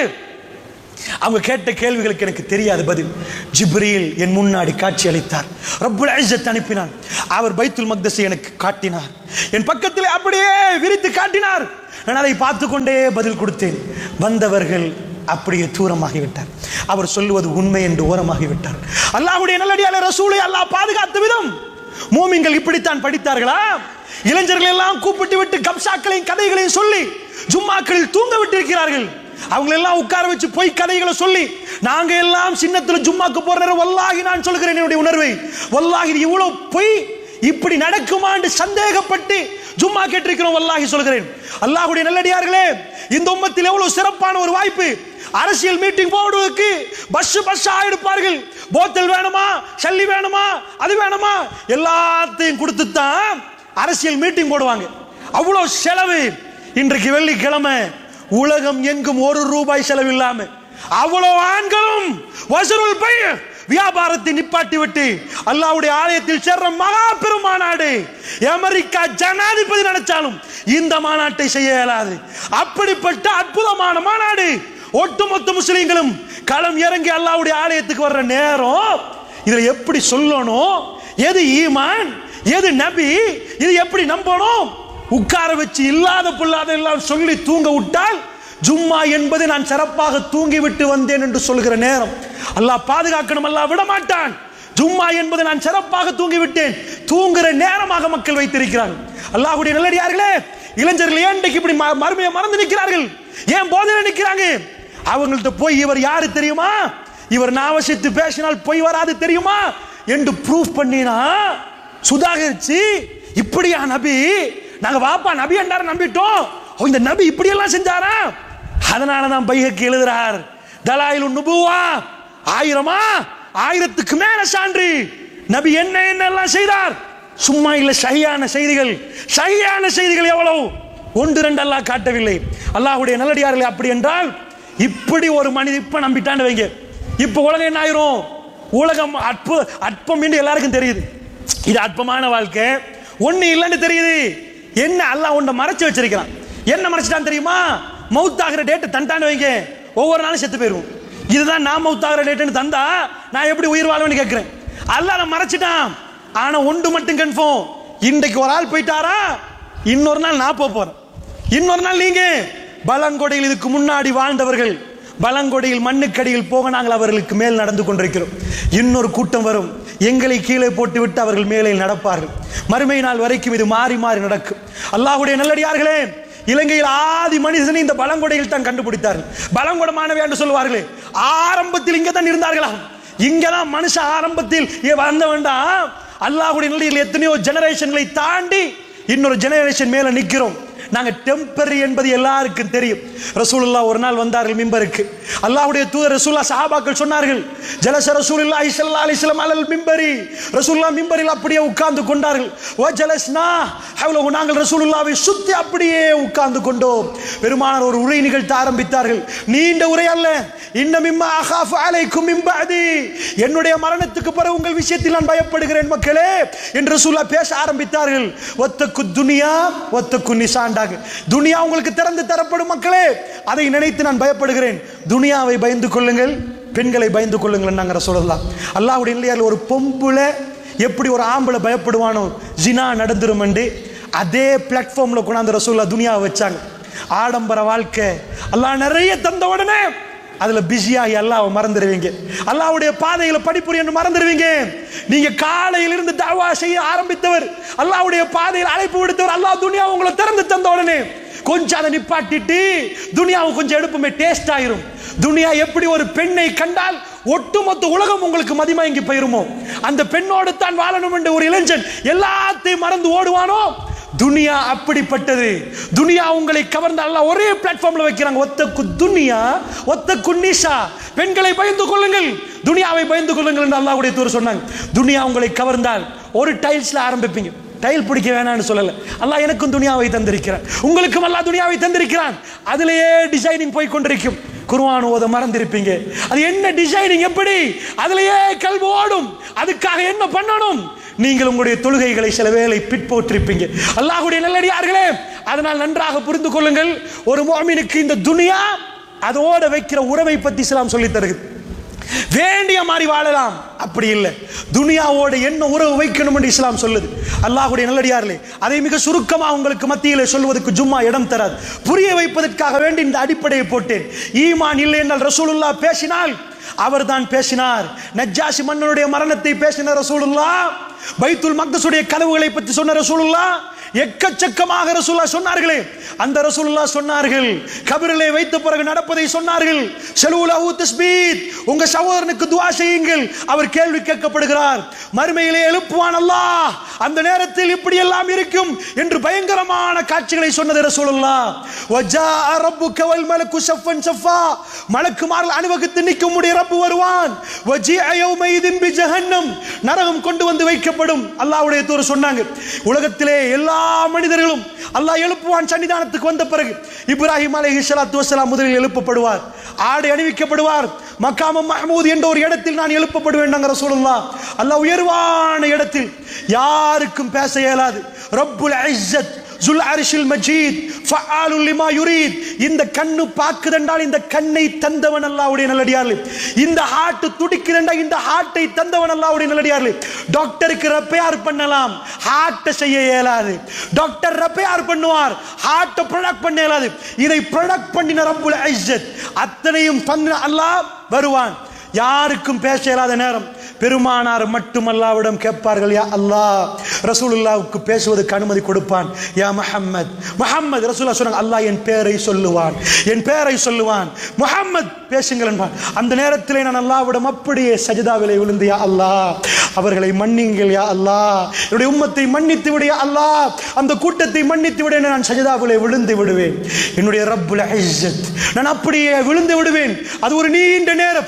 அவங்க கேட்ட கேள்விகளுக்கு எனக்கு தெரியாத பதில். ஜிப்ரீல் என் முன்னாடி காட்சி அளித்தார். ரப்புல் இஸ்ஸத் அனுப்பினான். அவர் பைத்துல் மக்தஸை எனக்கு காட்டினார். என் பக்கத்தில் அப்படியே விரித்து காட்டினார். நான் அதை பார்த்து கொண்டே பதில் கொடுத்தேன். வந்தவர்கள் அப்படியே தூரமாகிவிட்டார். அவர் சொல்லுவது உண்மை என்று ஓரமாகிவிட்டார். அல்லாஹ்வுடைய நல்லடியாளர் ரசூலை அல்லாஹ் பாதுகாத்த விதம் மூமின்கள் இப்படித்தான் படித்தார்களா? இளைஞர்கள் எல்லாம் கூப்பிட்டு விட்டு கப்சாக்களையும் கதைகளையும் சொல்லி ஜும்மாக்களில் தூங்க விட்டிருக்கிறார்கள். அவங்க எல்லாம் உட்கார வச்சு பொய் கதைகளை சொல்லி, நாங்க எல்லாம் சின்னத்துல ஜும்மாக்கு போற நேரம் வல்லாஹி நான் சொல்கிறேன் என்னுடைய உணர்வை, வல்லாஹி இவ்வளவு பொய் இப்படி நடக்குமான்னு சந்தேகப்பட்டு ஜும்மா கேட்டிருக்கிறோம். வல்லாஹி சொல்கிறேன். அல்லாஹ்வுடைய நல்லடியார்களே, இந்த உம்மத்தில் எவ்வளவு சிறப்பான ஒரு வாய்ப்பு. அரசியல் மீட்டிங் போடுவதற்கு பஸ் பஸ் ஆயிடுப்பார்கள். போத்தல் வேணுமா, சல்லி வேணுமா, அது வேணுமா, எல்லாத்தையும் கொடுத்து தான் அரசியல் மீட்டிங் போடுவாங்க. அவ்வளவு செலவு. இன்றைக்கு வெள்ளிக்கிழமை உலகம் எங்கும் ஒரு ரூபாய் செலவில்லாம அவ்வளவு ஆண்களும் வசூல் பை வியாபாரத்தை நிப்பாட்டி விட்டு அல்லாஹ்வுடைய ஆலயத்தில் சேர்ற மகா பெரும் மாநாடு. அமெரிக்கா ஜனாதிபதி நினைச்சாலும் இந்த மாநாட்டை செய்ய இயலாது. அப்படிப்பட்ட அற்புதமான மாநாடு. ஒட்டுமொத்த முஸ்லிம்களும் களம் இறங்கி அல்லாஹ்வுடைய ஆலயத்துக்கு வர்ற நேரம் இதுல எப்படி சொல்லணும், எது ஈமான், எது நபி, இது எப்படி நம்பணும், உட்கார வச்சு இல்லாத பொல்லாத எல்லாம் சொல்லி தூங்க விட்டால் ஜும்மா என்பது நான் சிறப்பாக தூங்கி விட்டு வந்தேன் என்று சொல்கிற நேரம். அல்லாஹ் பாதுகாக்கணும், அல்லாஹ் விட மாட்டான். ஜும்மா என்பது நான் சிறப்பாக தூங்கி விட்டேன் தூங்குற நேரமாக மக்கள் வைத்திருக்கிறார்கள். அல்லாஹ்வுடைய நல்லடியார்களே, இளைஞர்கள் ஏன் இப்படி மறுமையை மறந்து நிற்கிறார்கள்? ஏன் போதையில நிற்கிறாங்க? அவங்கள்ட்ட போய் இவர் யாரு தெரியுமா, இவர் நாவசித்து பேசினால் பொய் வராது தெரியுமா என்று ப்ரூஃப் பண்ணினா சுதாகரிச்சு, இப்படியா நபி, நாங்க வாப்பா நபி என்றார நம்பிட்டோம், இந்த நபி இப்படி எல்லாம் செஞ்சாரா? அதனால தான் பைஹக்கி எழுதுறார், தலாயிலுன் நுபுவா, ஆயிரமா ஆயிரத்துக்கு மேல சான்று நபி என்ன என்னெல்லாம் செய்தார். சும்மா இல்ல, சஹீஹான செய்திகள். சஹீஹான செய்திகள் எவ்வளவு, ஒன்று ரெண்டு அல்லாஹ் காட்டவில்லை. அல்லாஹ்வுடைய நல்லடியார்களே, அப்படி என்றால் இப்படி ஒரு மனித இப்ப நம்பிட்டான்னு வைங்க, இப்ப உலகம் என்ன ஆயிரும்? உலகம் அற்ப அற்பம் என்று எல்லாருக்கும் தெரியுது. இது அற்பமான வாழ்க்கை, ஒண்ணு இல்லைன்னு தெரியுது. என்ன அல்லாஹ் ஒன்றை மறைச்சு வச்சிருக்கிறான். என்ன மறைச்சிட்டான் தெரியுமா? மவுத்தாகிற டேட்டு தண்டான்னு வைங்க, ஒவ்வொரு நாளும் செத்து போயிடும். இதுதான் நான் மவுத்தாகிற டேட்டுன்னு தந்தா நான் எப்படி உயிர் வாழ்வேன்னு கேட்கிறேன். அல்லாஹ் மறைச்சிட்டான். ஆனா ஒன்று மட்டும் கன்ஃபார்ம், இன்றைக்கு ஒரு ஆள் போயிட்டாரா, இன்னொரு நாள் நான் போறேன், இன்னொரு நாள் நீங்க. பலங்கொடையில் இதுக்கு முன்னாடி வாழ்ந்தவர்கள் பலங்கொடையில் மண்ணுக்கடியில் போக நாங்கள் அவர்களுக்கு மேல் நடந்து கொண்டிருக்கிறோம். இன்னொரு கூட்டம் வரும், எங்களை கீழே போட்டுவிட்டு அவர்கள் மேலே நடப்பார்கள். மறுமை நாள் வரைக்கும் இது மாறி மாறி நடக்கும். அல்லாஹ்வுடைய நல்லடியார்களே, இலங்கையில் ஆதி மனிதனை இந்த பலங்கொடையில் தான் கண்டுபிடித்தார்கள். பலங்கொடமானவை என்று சொல்லுவார்களே, ஆரம்பத்தில் இங்கே தான் இருந்தார்களா? இங்கதான் மனுஷ ஆரம்பத்தில் வந்த வேண்டாம். அல்லாஹ்வுடைய நல்லடியார்கள் எத்தனையோ ஜெனரேஷன்களை தாண்டி இன்னொரு ஜெனரேஷன் மேல நிற்கிறோம். நாங்க டெம்பரரி என்பது எல்லாருக்கும் தெரியும். ரசூலுல்லாஹ் ஒரு நாள் வந்தார்கள் மிம்பருக்கு. அல்லாஹ்வுடைய தூதர் ரசூலுல்லாஹ் சஹாபாக்கள் சொன்னார்கள், ஜலஸ ரசூலுல்லாஹி ஸல்லல்லாஹு அலைஹி வஸல்லம் அலல் மிம்பரி, ரசூலுல்லாஹ் மிம்பரில் அப்படியே உட்கார்ந்து கொண்டார்கள். வ ஜலஸ்னா ஹவ்லஹு, நாங்கள் ரசூலுல்லாஹ்வை சுத்தி அப்படியே உட்கார்ந்து கொண்டோம். பெருமானார் ஒரு உரை நிகழ்த்த ஆரம்பித்தார்கள். நீண்ட உரை அல்ல. இன்ன மிம்மா அகாஃபு அலைக்கும் மின் பஅதி, என்னுடைய மரணத்துக்கு பிறகு உங்கள் விஷயத்தில் நான் பயப்படுகிறேன் மக்களே என்று ரசூலுல்லாஹ் பேச ஆரம்பித்தார்கள். வத்தகு துனியா வத்தகு நிசான், துனியா உங்களுக்கு திறந்து தரப்படும் மக்களே, அதை நினைத்து நான் பயப்படுகிறேன். துனியாவை பயந்து கொள்ளுங்கள், பெண்களை பயந்து கொள்ளுங்கள் நாங்கள் சொல்லலாம். அல்லாஹ்வுடைய இல்லையால் ஒரு பொம்புல எப்படி ஒரு ஆம்பளை பயப்படுவானோ ஜினா நடந்துரும் என்று, அதே பிளாட்ஃபார்ம்ல கொண்டாந்து ரசூலுல்லாஹ் துனியாவை வச்சாங்க. ஆடம்பர வாழ்க்கை அல்லாஹ் நிறைய தந்த உடனே அதுல பிஸியாகி அல்லாஹ்வை மறந்துடுவீங்க. அல்லாஹ்வுடைய பாதையில படிப்புரியன்னு மறந்துடுவீங்க. நீங்க காலையில இருந்து தஅவா செய்ய ஆரம்பித்தவர், அல்லாஹ்வுடைய பாதையில் அழைப்பு விடுத்தவர், அல்லாஹ் துனியா உங்களை திறந்து தந்த உடனே கொஞ்சம் அதை நிப்பாட்டிட்டு துனியாவை கொஞ்சம் எடுப்புமே, டேஸ்ட் ஆயிரும். துனியா எப்படி ஒரு பெண்ணை கண்டால் ஒட்டுமொத்த உலகம் உங்களுக்கு மதிமயங்கி போயிருமோ, அந்த பெண்ணோடு தான் வாழணும் என்று ஒரு இளைஞன் எல்லாத்தையும் மறந்து ஓடுவானோ, துனியா அப்படிப்பட்டது. துனியா உங்களை கவர்ந்த அல்லாஹ் ஒரே பிளாட்ஃபார்ம்ல வைக்கிறாங்க. ஒத்தக்கு துனியா ஒத்தக்கு நிஷா, பெண்களை பயந்து கொள்ளுங்கள், துனியாவை பயந்து கொள்ளுங்கள் என்று அல்லாஹ்வுடைய தூதர் சொன்னாங்க. துனியா உங்களை கவர்ந்தால் ஒரு டைல்ஸ்ல ஆரம்பிப்பீங்க. டைல் பிடிக்க வேணாம்னு சொல்லல, அல்லாஹ் எனக்கும் துனியாவை தந்திருக்கிறான், உங்களுக்கும் அல்லாஹ் துனியாவை தந்திருக்கிறான். அதிலேயே டிசைனிங் போய் கொண்டிருக்கும். குர்ஆன் ஓத மறந்திருப்பீங்க. அது என்ன டிசைனிங், எப்படி அதிலேயே கல்வி ஓடும். அதுக்காக என்ன பண்ணணும்? நீங்கள் உங்களுடைய தொழுகைகளை சில வேளை பிற்போற்றிருப்பீங்க. அல்லாஹ்வுடைய நல்லடியார்களே, அதனால் நன்றாக புரிந்து கொள்ளுங்கள், ஒரு முஃமினுக்கு இந்த துனியா அதோட வைக்கிற உறவை பற்றி இஸ்லாம் சொல்லி தருகிறது. வேண்டிய மாதிரி வாழலாம், அப்படி இல்லை, துனியாவோட என்ன உறவு வைக்கணும் என்று இஸ்லாம் சொல்லுது. அல்லாஹ்வுடைய நல்லடியார்களே, அதை மிக சுருக்கமாக உங்களுக்கு மத்தியிலே சொல்வதற்கு ஜும்மா இடம் தராது. புரிய வைப்பதற்காக வேண்டி இந்த அடிப்படையை போட்டேன். ஈமான் இல்லை என்றால் ரசூலுல்லாஹ் பேசினால் அவர் தான் பேசினார். நஜ்ஜாஷி மன்னனுடைய மரணத்தை பேசின ரசூலுல்லாஹ், பைத்துல் மக்தஸுடைய கதவுகளை பற்றி சொன்ன ரசூலுல்லாஹ், எக்கச்சக்கமாக ரசூலுல்லாஹ் சொன்னார்களே, அந்த ரசூலுல்லாஹ் சொன்னார்கள். கபரிலே வைத்த பிறகு நடப்பதை சொன்னார்கள். ஸலூலஹு தஸ்பீத், உங்க சகோதரனுக்கு துஆ செய்யுங்கள், அவர் கேள்வி கேட்கப்படுகிறார், மறுமையிலே எழுப்புவான் அல்லாஹ், அந்த நேரத்தில் இப்படி எல்லாம் இருக்கும் என்று பயங்கரமான காட்சிகளை சொன்னது ரசூலுல்லாஹ். வஜாஅ ரப்புக வல் மலக்கு ஸஃபன் ஸஃபா, மலக்குமார்கள் அணிவகுத்து நிற்கும் உடைய ரப்பு வருவான். வஜீஅ யௌமைதின் பி ஜஹன்னம், நரகம் கொண்டு வந்து வைக்கப்படும். அல்லாஹ்வுடைய தூதர் சொன்னாங்க, உலகத்திலே எல்லா மனிதர்களும் அல்லாஹ் எழுப்புவான். சன்னிதானத்துக்கு வந்த பிறகு இப்ராஹிம் அலைஹிஸ்ஸலாத்து வஸ்ஸலாம் முதலில் எழுப்பப்படுவார், ஆடை அணிவிக்கப்படுவார். மக்காம மஹ்மூத் என்ற ஒரு இடத்தில் நான் எழுப்பப்படுவேன் நாங்க ரசூலுல்லாஹ். அல்லாஹ் உயர்வான இடத்தில் யாருக்கும் பேச இயலாது. ரப்புல் இஸ்ஸத் ஜுல் அர்ஷில் மஜீத் ஃபஆலுல் லிமா யுரீத், இந்த கண்ணு பாக்குதென்றால் இந்த கண்ணை தந்தவன் அல்லாஹ்வுடைய நல்லடியார்களே. இந்த ஹார்ட் துடிக்குதென்றா இந்த ஹார்ட்டை தந்தவன் அல்லாஹ்வுடைய நல்லடியார்களே. டாக்டருக்கு ரிப்பேர் பண்ணலாம், ஹார்ட்டை செய்ய இயலாது. டாக்டர் ரிப்பேர் பண்ணுவார், ஹார்ட்டை ப்ரொடக்ட் பண்ண இயலாது. இதை ப்ரொடக்ட் பண்ணின ரப்புல் இஸ்ஸத் அத்தனையும் தந்த அல்லாஹ் வருவான். யாருக்கும் பேச இயலாத நேரம் பெருமானார் மட்டும் அல்லாஹ்விடம் கேட்பார்கள், யா அல்லாஹ், ரசூலுல்லாஹ்வுக்கு பேசுவதற்கு அனுமதி கொடுப்பான். யா முஹம்மத், முஹம்மத், ரசூலுல்லாஹ் சொன்னாங்க, அல்லாஹ் என் பேரை சொல்லுவான், என் பேரை சொல்லுவான், முஹம்மத் பேசுங்கள் என்பான். அந்த நேரத்தில் நான் அல்லாஹ்விடம் அப்படியே சஜிதாவிலே விழுந்து, யா அல்லாஹ், அவர்களை மன்னிங்கள் யா அல்லாஹ், என்னுடைய உம்மத்தை மன்னித்து விடு யா அல்லாஹ், அந்த கூட்டத்தை மன்னித்து விடு, நான் சஜிதாவிலே விழுந்து விடுவேன். என்னுடைய ரப்புல் இஸ்ஸத், நான் அப்படியே விழுந்து விடுவேன். அது ஒரு நீண்ட நேரம்.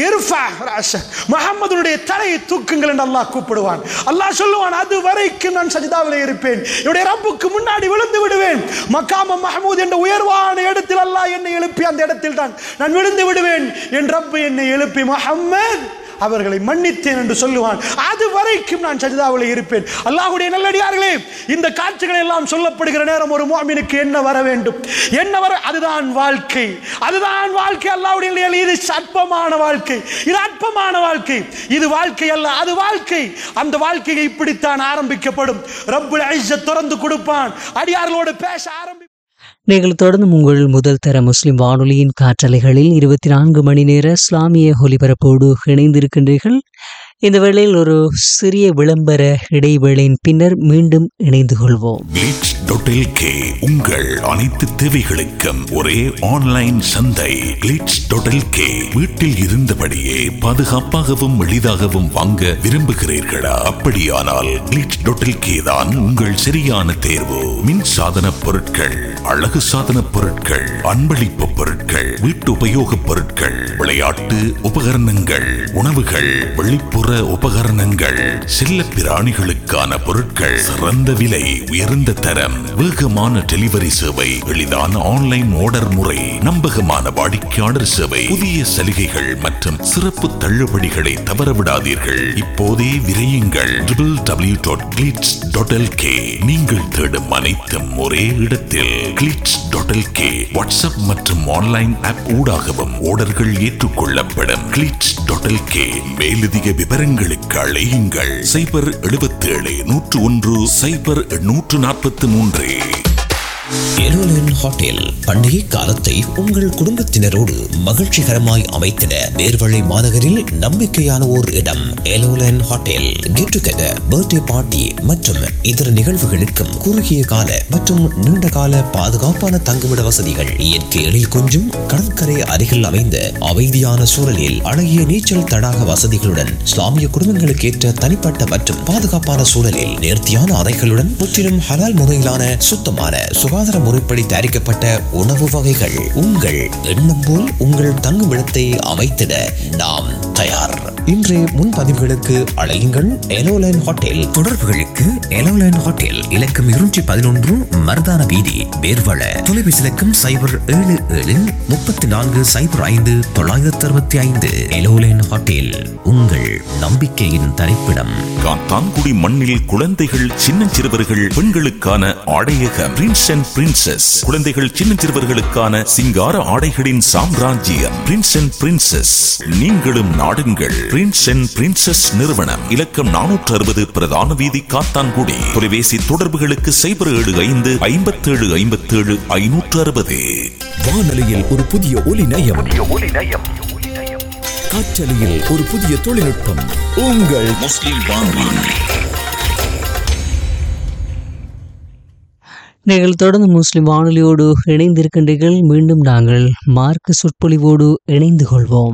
முஹம்மதுடைய தலையை தூக்குங்கள் என்று அல்லாஹ் கூப்பிடுவான். அல்லாஹ் சொல்லுவான், அது வரைக்கும் நான் சஜிதாவிலே இருப்பேன், என்னுடைய ரப்புக்கு முன்னாடி விழுந்து விடுவேன். மக்காம மஹ்மூத் என்ற உயர்வான இடத்தில் அல்லாஹ் என்னை எழுப்பி அந்த இடத்தில் தான் நான் விழுந்து விடுவேன். என் ரப்பு என்னை எழுப்பி முஹம்மத் அவர்களை மன்னித்தேன் என்று சொல்லுவான். அது வரைக்கும் நான் சஜிதாவிலே இருப்பேன். அல்லாஹ்வுடைய நல்லடியார்களே, இந்த காட்சிகள் எல்லாம் சொல்லப்படுகிற நேரம் ஒரு முஃமினுக்கு என்ன வர வேண்டும், என்ன வர, அதுதான் வாழ்க்கை, அதுதான் வாழ்க்கை. அல்லாஹ்வுடைய, இது அற்பமான வாழ்க்கை, இது அற்பமான வாழ்க்கை, இது வாழ்க்கை அல்ல, அது வாழ்க்கை. அந்த வாழ்க்கையை இப்படித்தான் ஆரம்பிக்கப்படும். ரப்புல் இஸ்ஸத் திறந்து கொடுப்பான், அடியார்களோடு பேச ஆரம்பி. நீங்கள் தொடர்ந்து உங்கள் முதல் தர முஸ்லிம் வானொலியின் காற்றலைகளில் இருபத்தி நான்கு மணி நேர இஸ்லாமிய ஒலிபரப்போடு இணைந்திருக்கின்றீர்கள். இந்த வேளையில் ஒரு சிறிய விளம்பர இடைவேளையின் பின்னர் மீண்டும் இணைந்து கொள்வோம். கிளிட்ஸ் டாட் எல் கே உங்கள் அனைத்து தேவைகளுக்கும் ஒரே ஆன்லைன் சந்தை. கிளிட்ஸ் டாட் எல் கே வீட்டில் இருந்தபடியே பாதுகாப்பாகவும் எளிதாகவும் வாங்க விரும்புகிறீர்களா? அப்படியானால் கிளிட்ஸ் டாட் எல் கே தான் உங்கள் சரியான தேர்வு. மின் சாதன பொருட்கள், அழகு சாதன பொருட்கள், அன்பளிப்பு பொருட்கள், வீட்டு உபயோக பொருட்கள், விளையாட்டு உபகரணங்கள், உணவுகள், வெளிப்புற உபகரணங்கள், செல்ல பிராணிகளுக்கான பொருட்கள், சிறந்த விலை, உயர்ந்த தரம், வேகமான டெலிவரி சேவை, எளிதான ஆன்லைன் ஆர்டர் முறை, நம்பகமான வாடிக்கையாளர் சேவை, புதிய சலுகைகள் மற்றும் சிறப்பு தள்ளுபடிகளை தவறவிடாதீர்கள். இப்போதே விரையுங்கள். W W W dot glitz dot L K. நீங்கள் தேடும் அனைத்தும் ஒரே இடத்தில். Glitz dot L K WhatsApp மற்றும் ஆன்லைன் ஆப் ஊடாகவும் ஆர்டர்கள் ஏற்றுக்கொள்ளப்படும். Glitz dot L K. மேலதிக விவரங்களுக்கு அழையுங்கள் சைபர் எழுபத்தி ஏழு நூற்று ஒன்று சைபர் நூற்று நாற்பத்தி மூன்று. எலோலன் ஹோட்டல் பண்டிகை காலத்தை உங்கள் குடும்பத்தினரோடு மகிழ்ச்சிகரமாய் அமைத்திட நேர்வழி மாநகரில் நம்பிக்கையான ஓர் இடம். எலோலன் hotel get together, birthday party மற்றும் இதர நிகழ்வுகளுக்கும் குறுகிய கால மற்றும் நீண்ட கால பாதுகாப்பான தங்குமிட வசதிகள், இயற்கை எழில் கொஞ்சும் கடற்கரை அருகில் அமைந்த அமைதியான சூழலில் அழகிய நீச்சல் தடாக வசதிகளுடன், இஸ்லாமிய குடும்பங்களுக்கு ஏற்ற தனிப்பட்ட மற்றும் பாதுகாப்பான சூழலில் நேர்த்தியான அறைகளுடன், முற்றிலும் ஹலால் முறையிலான சுத்தமான சுகாதார முறைப்படி தயாரிக்கப்பட்ட உணவு வகைகள். உங்கள் எண்ணம் போல் உங்கள் தங்குமிடத்தை அமைத்திட நாம் தயார். இன்றைய முன்பதிவுகளுக்கு அழையுங்கள் எலோலைன் ஹோட்டல். தொடர்புகளுக்கு எலோலைன் ஹோட்டல் இலக்கம் இருநூற்றி பதினொன்று மருதான வீதி, வேர்வள. தொலைபேசி இலக்கம் சைபர் ஏழு ஏழு முப்பத்தி நான்கு சைபர் ஐந்து தொள்ளாயிரத்தி அறுபத்தி ஐந்து. எலோலைன் ஹோட்டல், உங்கள் நம்பிக்கையின் தரிப்பிடம். காத்தான்குடி மண்ணில் குழந்தைகள், சின்னஞ்சிறுவர்கள், பெண்களுக்கான ஆடையகம் பிரின்ஸ் அண்ட் பிரின்சஸ். குழந்தைகள், சின்னஞ்சிறுவர்களுக்கான சிங்கார ஆடைகளின் சாம்ராஜ்யம் பிரின்ஸ் அண்ட் பிரின்சஸ். நீங்களும் நாடுங்கள் பிரின்ஸ் அண்ட் பிரின்சஸ் நிறுவனம். இலக்கம் நானூற்று அறுபது பிரதான வீதி, காத்தான்குடி. தொலைபேசி தொடர்புகளுக்கு சைபர் ஏழு ஐந்து ஐம்பத்தி ஏழு ஐம்பத்தி ஏழு ஐநூற்று அறுபது. வானொலியில் ஒரு புதிய ஒலி நயம், காற்றலையில் ஒரு புதிய தொழில்நுட்பம். உங்கள் முஸ்லிம் வானொலி. நீங்கள் தொடர்ந்து முஸ்லிம் வானொலியோடு இணைந்திருக்கின்றீர்கள். மீண்டும் நாங்கள் மார்க்க சொற்பொழிவோடு இணைந்து கொள்வோம்.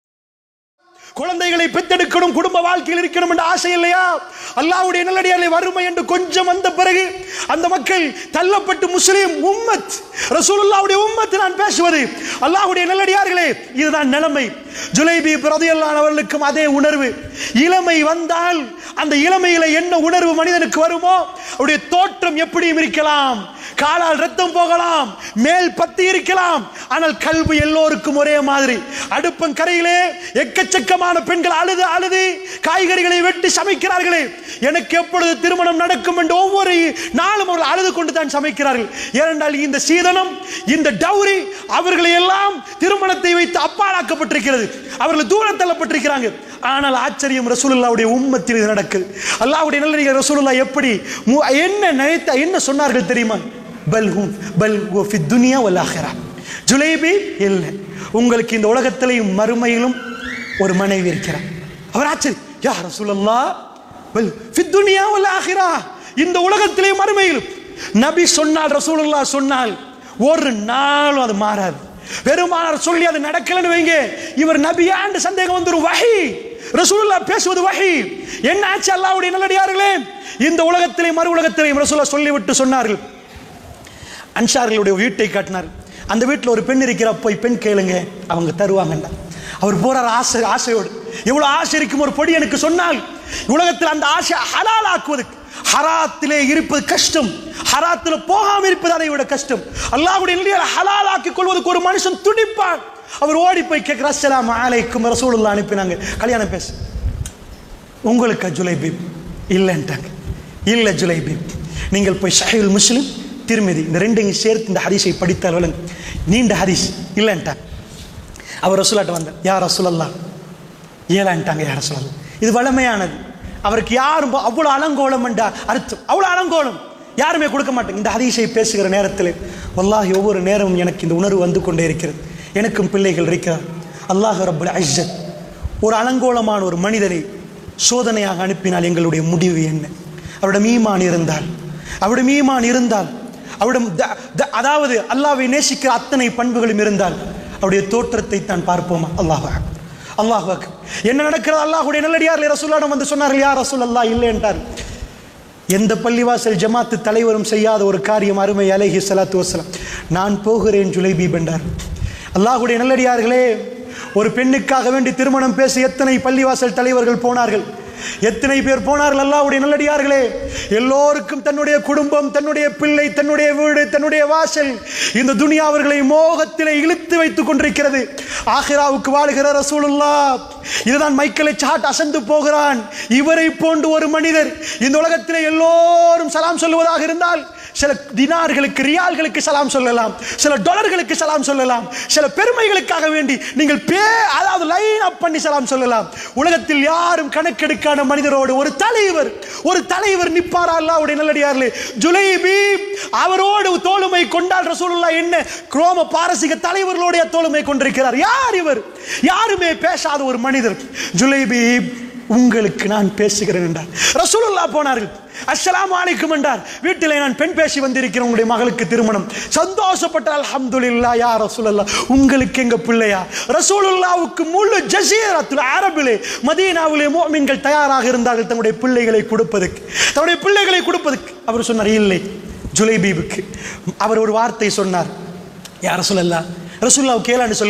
குழந்தைகளை பெற்றெடுக்கணும், குடும்ப வாழ்க்கையில் இருக்கணும் என்ற ஆசை இல்லையா? அல்லாஹ்வுடைய நல்லடியார்களே, வறுமை என்று கொஞ்சம் வந்த பிறகு அந்த மக்கள் தள்ளப்பட்டு முஸ்லிம் உம்மத், ரசூலுல்லாஹ்வுடைய உம்மத் நான் பேசுவது, அல்லாஹ்வுடைய நல்லடியார்களே, இதுதான் நிலைமை. ஜுலைபீப் ரலியல்லாஹு அன்ஹு அவர்களுக்கும் அதே உணர்வு. இளமை வந்தால் அந்த இளமையில என்ன உணர்வு மனிதனுக்கு வருமோ, அவருடைய தோற்றம் எப்படியும் இருக்கலாம், காலால் ரத்தம் போகலாம், மேல் பத்தி இருக்கலாம், ஆனால் கல்வி எல்லோருக்கும் ஒரே மாதிரி. அடுப்பங்கரையிலே எக்கச்சக்கமான பெண்கள் அழுது அழுது காய்கறிகளை வெட்டி சமைக்கிறார்களே, எனக்கு எப்பொழுது திருமணம் நடக்கும் என்று ஒவ்வொரு நாளும் அவர்கள் அழுது கொண்டு தான் சமைக்கிறார்கள். ஏனென்றால் இந்த சீதனம், இந்த டவுரி அவர்களை எல்லாம் திருமணத்தை வைத்து அப்பாலாக்கப்பட்டிருக்கிறது, அவர்கள் தூரம் தள்ளப்பட்டிருக்கிறாங்க. ஆனால் ஆச்சரியம், ரசூலுல்லாஹ்வுடைய உம்மத்தில் இது நடக்குது. அல்லாஹ்வுடைய நல்லடியார் ரசூலுல்லாஹ் எப்படி என்ன நினைத்த என்ன சொன்னார்கள் தெரியுமா? பல்ஹும் பல் ஃபி துன்யா வல் ஆখিরা. ஜுலைபி இல்லை, உங்களுக்கு இந்த உலகத்திலேயும் மறுமையிலும் ஒரு மனைவி இருக்கிறார். அவர் ஆச்சரியம், யா ரசூலல்லாஹ் பல் ஃபி துன்யா வல் ஆখিরা, இந்த உலகத்திலேயும் மறுமையிலும். நபி சொன்னால், ரசூலுல்லாஹ் சொன்னால் ஒரு நாளும் அது மாறாது. பெருமானார் சொல்லி அது நடக்கலன்னு வைங்க, இவர் நபியாண்டு சந்தேகம் வந்துரும். வஹி, ரசூலுல்லாஹ் பேசுவது வஹி. என்ன ஆச்சு அல்லாஹ்வுடைய நல்லடியார்களே? இந்த உலகத்திலேயும் மறு உலகத்திலேயும் ரசூலுல்லாஹ் சொல்லிவிட்டு சொன்னார்கள். அன்சார்களுடைய வீட்டை காட்டினார். அந்த வீட்டில் ஒரு பெண் இருக்கிற, போய் பெண் கேளுங்க, அவங்க தருவாங்கண்டா. அவர் போறார் ஆசை, ஆசையோடு. எவ்வளவு ஆசை இருக்கும் ஒரு பொடி எனக்கு சொன்னால். உலகத்தில் அந்த ஆசை ஹலால் ஆக்குவதற்கு, ஹராத்திலே இருப்பது கஷ்டம், ஹராத்தில் போகாம இருப்பது அதை விட கஷ்டம். அல்லாஹ்வுடைய நல்லடியார் ஹலால் ஆக்கிக் கொள்வதற்கு ஒரு மனுஷன் துடிப்பான். அவர் ஓடி போய் கேட்கிறார், அஸ்ஸலாமு அலைக்கும், ரசூலுல்லாஹ் அனுப்பினாங்க, கல்யாணம் பேச. உங்களுக்கு ஜுலைபீப் இல்லைன்ட்டாங்க. இல்லை ஜுலைபீப், நீங்கள் போய் ஸஹீஹுல் முஸ்லிம், திருமிதி, இந்த ரெண்டையும் சேர்த்து இந்த ஹதீஸை படித்தால் நீண்ட ஹதீஸ் இல்லைன்ட்டாங்க. அவர் ரசூலாட்ட வந்தார், யார் ரசூலல்லாஹ் ஏலான்ட்டாங்க. யார் ரசூலல்லாஹ், இது வளமையானது. அவருக்கு யாரும் அவ்வளோ அலங்கோலம் என்ற அர்த்தம், அவ்வளோ அலங்கோலம் யாருமே கொடுக்க மாட்டாங்க. இந்த ஹதீஸை பேசுகிற நேரத்தில் வல்லாஹி ஒவ்வொரு நேரமும் எனக்கு இந்த உணர்வு வந்து கொண்டே இருக்கிறது. எனக்கும் பிள்ளைகள் இருக்கிறார். அல்லாஹ் ரப்புல் இஸ்ஸத் ஒரு அலங்கோலமான ஒரு மனிதனை சோதனையாக அனுப்பினால் எங்களுடைய முடிவு என்ன? அவருடைய ஈமான் இருந்தால், அவருடைய ஈமான் இருந்தால், அவருடைய அதாவது அல்லாஹ்வை நேசிக்கிற அத்தனை பண்புகளும் இருந்தால் அவருடைய தோற்றத்தை தான் பார்ப்போமா? அல்லாஹ் அல்லாஹ் என்ன நடக்கிறது? அல்லாஹ்வுடைய நல்லடியார்கள் ரசூலுல்லாஹ் வந்து சொன்னார்கள், யா ரசூலல்லாஹ் இல்லை என்றார். எந்த பள்ளிவாசல் ஜமாத்து தலைவரும் செய்யாத ஒரு காரியம் அருமை அலைஹி ஸலாத்து வஸலாம், நான் போகிறேன் ஜுலைபீப் என்றார். அல்லாஹ்வுடைய நல்லடியார்களே, ஒரு பெண்ணுக்காக வேண்டி திருமணம் பேச எத்தனை பள்ளிவாசல் தலைவர்கள் போனார்கள், எத்தனை பேர் போனார்கள்? அல்லாஹ்வுடைய நல்லடியார்களே, எல்லோருக்கும் தன்னுடைய குடும்பம், தன்னுடைய பிள்ளை, தன்னுடைய வீடு, தன்னுடைய வாசல், இந்த துனியா அவர்களை மோகத்திலே இழுத்து வைத்துக் கொண்டிருக்கிறது. ஆகிராவுக்கு வாழ்கிற ரசூலுல்லாஹ், இதுதான் மைக்கேலை சாட் அசந்து போகிறான். இவரை போன்று ஒரு மனிதர் இந்த உலகத்திலே எல்லோரும் சலாம் சொல்லுவதாக இருந்தால், சில தினார்களுக்கு, ரியால்களுக்கு சலாம் சொல்லலாம், சில டாலர்களுக்கு சலாம் சொல்லலாம், சில பெருமைகளுக்காக வேண்டி நீங்கள் பே அதாவது லைன் அப் பண்ணி சலாம் சொல்லலாம். உலகத்தில் யாரும் கணக்கெடுக்கான மனிதரோடு ஒரு தலைவர் ஒரு தலைவர் நிப்பாரா? அல்லாஹ்வுடைய நல்லடியார்களே, ஜுலைபீப் அவரோடு தோளுமை கொண்டால் ரசூலுல்லாஹ் என்ன ரோம பாரசீக தலைவர்களுடைய தோளுமை கொண்டிருக்கிறார். யார் இவர்? யாருமே பேசாத ஒரு மனிதர். ஜுலைபீப், உங்களுக்கு நான் பேசுகிறேன் என்றார். ரசூலுல்லாஹ் போனார்கள், அஸ்ஸலாமு அலைக்கும் என்றார். வீட்டிலே நான் பெண் பேசி வந்திருக்கிறேன், உங்களுடைய மகளுக்கு திருமணம். சந்தோஷப்பட்டார். அல்ஹம்துலில்லாஹ் யா ரசூலல்லாஹ், உங்களுக்கு எங்க பிள்ளையா? ரசூலுல்லாஹ்வுக்கு முழு ஜஸீரத்துல் அரபிலே, மதீனாவிலே முஃமின்கள் தயாராக இருந்தார்கள் தன்னுடைய பிள்ளைகளை கொடுப்பதற்கு, தன்னுடைய பிள்ளைகளை கொடுப்பதற்கு. அவர் சொன்னார், இல்லை ஜுலைபீபுக்கு. அவர் ஒரு வார்த்தை சொன்னார், யா ரசூலல்லாஹ், ரசூலுல்லாஹ் கேளான்னு சொல்லல,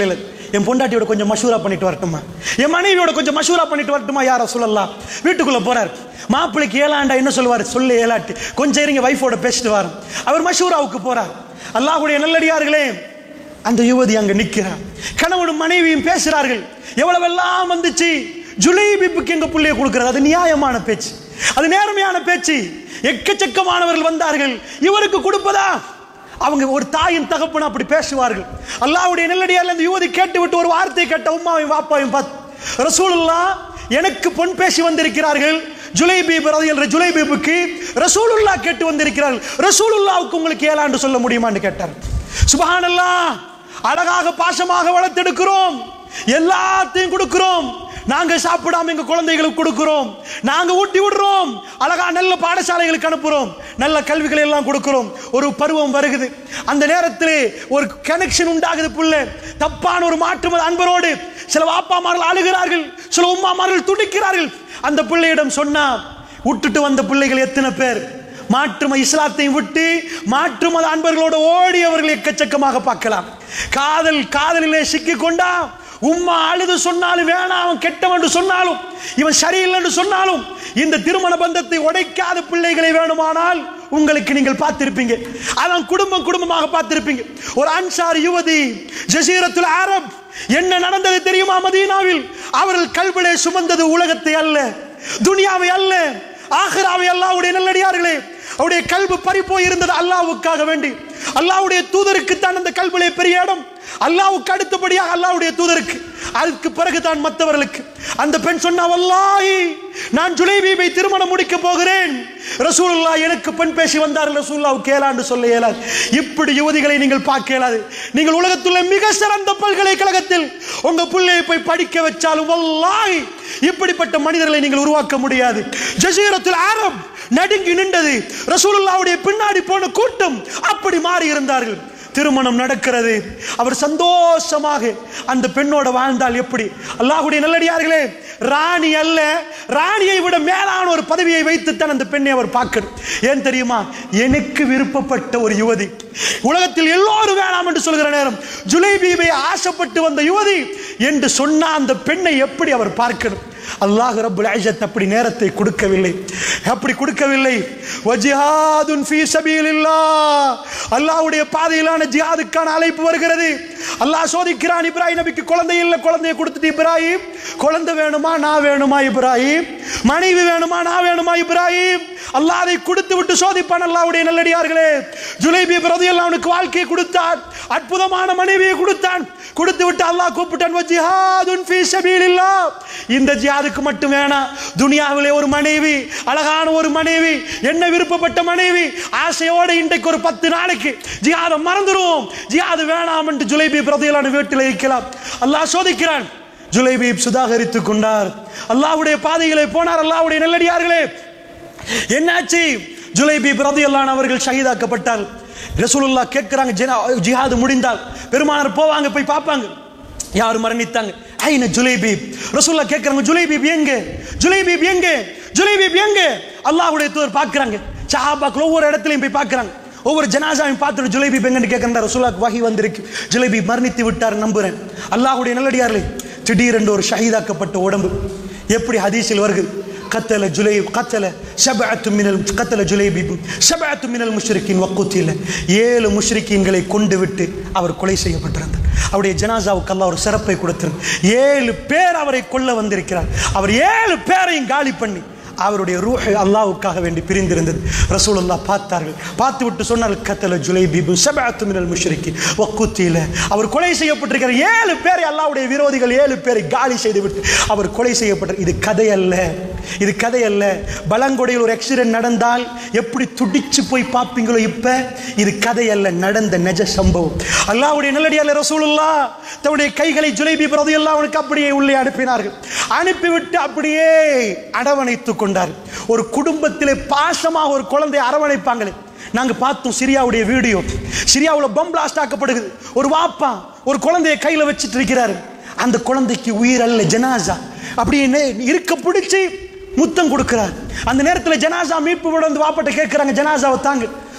என் பொண்டாட்டியோட கொஞ்சம் மஷூரா பண்ணிட்டு வரட்டுமா, என் மனைவியோட கொஞ்சம் மஷூரா பண்ணிட்டு வரட்டுமா யார சொல்லலாம். வீட்டுக்குள்ள போறார். மாப்பிள்ளைக்கு ஏழாண்டா என்ன சொல்லுவார், சொல்லு ஏழாட்டு, கொஞ்சம் இருங்க வைஃபோட பேசிட்டு வரும். அவர் மஷூராவுக்கு போறார். அல்லாஹ்வுடைய நல்லடியார்களே, அந்த யுவதி அங்க நிற்கிறார். கணவனும் மனைவியும் பேசுறார்கள். எவ்வளவெல்லாம் வந்துச்சு. ஜுலைபிபுக்கு எங்க புள்ளைய கொடுக்கிறது, அது நியாயமான பேச்சு, அது நேர்மையான பேச்சு. எக்கச்சக்கமானவர்கள் வந்தார்கள். இவருக்கு கொடுப்பதா? அவங்க ஒரு தாயின் தகப்பன் அப்படி பேசுவார்கள். அல்லாஹ்வுடைய நல்லடியார்கள் அந்த யுவதி கேட்டு விட்டு ஒரு வார்த்தை கேட்ட உம்மாவையும் வாப்பாவையும் பார்த்து, ரசூலுல்லாஹ் எனக்கு பொன் பேசி வந்திருக்கிறார்கள். ஜுலைபீப் ரலியல்லாஹு ஜுலைபீபுக்கு ரசூலுல்லாஹ் கேட்டு வந்திருக்கிறார்கள். ரசூலுல்லாஹ்வுக்கு உங்களுக்கு ஏழாண்டு சொல்ல முடியுமான்னு கேட்டார். சுப்ஹானல்லாஹ். அழகாக பாசமாக வளர்த்தெடுக்கிறோம், எல்லாத்தையும் கொடுக்கிறோம். நாங்க சாப்பிடாம எங்க குழந்தைகளுக்கு கொடுக்கிறோம், நாங்க ஊட்டி விடுறோம், அழகா நல்ல பாடசாலைகளுக்கு அனுப்புறோம், நல்ல கல்விகளை எல்லாம் கொடுக்கிறோம். ஒரு பருவம் வருகிறது, அந்த நேரத்தில் ஒரு கனெக்ஷன் உண்டாகுது. புள்ள தப்பான ஒரு மாற்று அன்பரோடு சில வாப்பாமார்கள் அழுகிறார்கள், சில உம்மாமார்கள் துடிக்கிறார்கள். அந்த பிள்ளையிடம் சொன்னா, விட்டுட்டு வந்த பிள்ளைகள் எத்தனை பேர் மாற்றும இஸ்லாத்தையும் விட்டு மாற்று மத அன்பர்களோடு ஓடியவர்கள் எக்கச்சக்கமாக பார்க்கலாம். காதல் காதலிலே சிக்கி கொண்டா உம்மா அழுது சொன்னாலும் வேணாம், அவன் கெட்டவன் சொன்னாலும், இவன் சரியில்லை சொன்னாலும், இந்த திருமண பந்தத்தை உடைக்காத பிள்ளைகளை வேணுமானால் உங்களுக்கு நீங்கள் பார்த்திருப்பீங்க. அதான் குடும்பம் குடும்பமாக பார்த்திருப்பீங்க. ஒரு அன்சார் யுவதி ஜஸீரத்துல் அரப், என்ன நடந்தது தெரியுமா? மதீனாவில் அவர்கள் கல்விலே சுமந்தது உலகத்தை அல்ல, துனியாவை அல்ல, ஆகிராவை. அல்லாஹ்வுடைய நல்லடியார்களே, அவருடைய கல்வி பறி போய் இருந்தது அல்லாஹ்வுக்காக வேண்டி. அல்லாஹ்வுடைய தூதருக்கு தான் அந்த கல்விலே பெரிய இடம். அல்லாஹ்வுக்கு அடுத்தபடியாக அல்லாஹ்வுடைய தூதருக்கு, அதுக்கு பிறகு தான் மற்றவர்களுக்கு. அந்த பெண் சொன்னா, வல்லாஹி நான் ஜுலைபீபை திருமணம் முடிக்க போகிறேன். ரசூலுல்லாஹ் எனக்கு பெண் பேசி வந்தார்கள், ரசூலுல்லாஹ்வுக்கு ஏழாண்டு சொல்ல இயலாது. இப்படி யுவதிகளை நீங்கள் பார்க்க இயலாது. நீங்கள் உலகத்துள்ள மிக சிறந்த பல்கலைக்கழகத்தில் உங்க பிள்ளையை போய் படிக்க வச்சாலும் வல்லாஹி இப்படிப்பட்ட மனிதர்களை நீங்கள் உருவாக்க முடியாது. ஜஸீரத்துல் அரப் நடுங்கி நின்றது. ரசூலுல்லாஹ்வுடைய பின்னாடி போன கூட்டம் அப்படி மாறி இருந்தார்கள். திருமணம் நடக்கிறது. அவர் சந்தோஷமாக அந்த பெண்ணோட வாழ்ந்தால் எப்படி? அல்லாஹ்வுடைய நல்லடியார்களே, ராணி அல்ல, ராணியை விட மேலான ஒரு பதவியை வைத்துத்தான் அந்த பெண்ணை அவர் பார்க்கணும். ஏன் தெரியுமா? எனக்கு விருப்பப்பட்ட ஒரு யுவதி, உலகத்தில் எல்லோரும் வேணாம் என்று சொல்கிற நேரம் ஜுலைபீபை ஆசைப்பட்டு வந்த யுவதி என்று சொன்ன அந்த பெண்ணை எப்படி அவர் பார்க்கணும்? அல்லாஹ் ரப்புல் இஸ்ஸத் அப்படி நேரத்தை கொடுக்கவில்லை, அப்படி கொடுக்கவில்லை. வஜிஹாதுன் ஃபீ சபீலில்லாஹ், அல்லாஹ்வுடைய பாதையிலான ஜிஹாதுக்கான அழைப்பு வருகிறது. அல்லாஹ் சோதிக்கிறான். இப்ராஹிம் நபிக்கு குழந்தை இல்லை, குழந்தையை கொடுத்துட்டு இப்ராஹிம், குழந்தை வேணுமா நான் வேணுமா இப்ராஹிம், மனைவி வேணுமா நான் வேணுமா இப்ராஹிம். அல்லாஹ் அதை கொடுத்து விட்டு சோதிப்பான். அல்லாஹ்வுடைய நல்லடியார்களே, ஜுலைபீப் ரலியல்லாஹு அன்ஹு வாழ்க்கையை கொடுத்தான், அற்புதமான மனைவியை கொடுத்தான். கொடுத்து விட்டு அல்லாஹ் கூப்பிட்டான், வஜிஹாதுன் ஃபீ சபீலில்லாஹ். இந்த ஜிஹாதுக்கு மட்டும் வேணாம், துனியாவிலே ஒரு மனைவி, அழகான ஒரு மனைவி, என்ன விருப்பப்பட்ட மனைவி, ஆசையோடு இன்றைக்கு ஒரு பத்து நாளைக்கு ஜிஹாதை மறந்துடுவோம், ஜிஹாது வேணாம் என்று ஜுலைபீப் ரலியல்லாஹு அன்ஹு வீட்டில் இருக்கலாம். அல்லாஹ் சோதிக்கிறான். ஜுலைபீப் சுதாகரித்துக் கொண்டார், அல்லாஹ்வுடைய பாதைகளை போனார். அல்லாஹ்வுடைய நல்லடியார்களே, என்னாச்சு? ஜுலைபீப் ரலியல்லாஹு அன்ஹு அவர்கள் ஷஹீதாக்கப்பட்டார். ரசூலுல்லாஹ் கேட்கிறாங்க, ஜிஹாது முடிந்தால் பெருமானார் போவாங்க, போய் பார்ப்பாங்க, யார் மரணித்தாங்க, ஐன ஜுலைபீப். ரசூலுல்லாஹ் கேட்கிறாங்க, ஜுலைபீப் எங்க, ஜுலைபீப் எங்க, ஜுலைபீப் எங்க? அல்லாஹ்வுடைய தூதர் பார்க்கறாங்க. சஹாபாக்கள் ஒவ்வொரு இடத்துலையும் போய் பார்க்கறாங்க, ஒவ்வொரு ஜனாசாவையும் பார்த்துட்டு ஜுலைபீப் எங்கன்னு கேட்கறாங்க. ரசூலுல்லாஹ் வஹி வந்திருக்கு, ஜுலைபீப் மரணித்து விட்டார் நம்புறேன். அல்லாஹ்வுடைய நல்லடியார்களே, திடீரென்று ஒரு ஷஹீதாக்கப்பட்ட உடம்பு. எப்படி ஹதீஸில் வருகிறது? قتل جليب قتل سبعة من قتل جليبيب سبعة من المشركين وقتل. ஏழு முஷ்ரிக்கீன்களை கொண்டு விட்டு அவர் கொலை செய்யப்பட்டிருந்தார். அவருடைய ஜனாசாவுக்கு அல்லாஹ் ஒரு சிறப்பை கொடுத்திருந்தார். ஏழு பேர் அவரை கொல்ல வந்திருக்கிறார். அவர் ஏழு பேரையும் காலி பண்ணி அவருடைய ரூஹ் அல்லாஹ்வுக்காக வேண்டி பிரிந்திருந்தது. ரசூலுல்லாஹ் பார்த்தார்கள், பார்த்து விட்டு சொன்னார்கள், கத்தல ஜுலைபீப் சபஅத்து மினல் முஷ்ரிக்கீன் வகுத்தில. அவர் கொலை செய்யப்பட்டிருக்கிற ஏழு பேரை, அல்லாஹ்வுடைய விரோதிகள் ஏழு பேரை காலி செய்து விட்டு அவர் கொலை செய்யப்பட்டார். இது கதை அல்ல, இது கதை அல்ல. பலங்கொடையில் ஒரு ஆக்சிடென்ட் நடந்தால் எப்படி துடிச்சு போய் பார்ப்பீங்களோ, இப்ப இது கதை அல்ல, நடந்த நிஜ சம்பவம். அல்லாஹ்வுடைய நல்லடியார்களே, ரசூலுல்லாஹ் தன்னுடைய கைகளை ஜுலைபீப் ரலியல்லாஹு அன்ஹு அப்படியே உள்ளே அனுப்பினார்கள். அனுப்பிவிட்டு அப்படியே அரவணைத்து கொண்டார். ஒரு குடும்பத்திலே பாசமாக ஒரு குழந்தை அரவணைப்பாங்களே, நாங்க பார்த்தோம் சிரியாவுடைய வீடியோ. சிரியாவில் பம் பிளாஸ்ட் ஆக்கப்படுகிறது. ஒரு வாப்பா ஒரு குழந்தையை கையில வச்சுட்டு இருக்கிறாரு. அந்த குழந்தைக்கு உயிர் அல்ல, ஜனாசா. அப்படின்னு இருக்க பிடிச்சி முத்தம் கொடுக்கிறார். அந்த நேரத்தில் ஜனாசா மீட்பு வந்து வாப்பட்ட கேட்கிறாங்க, ஜனாசாவை தாங்க.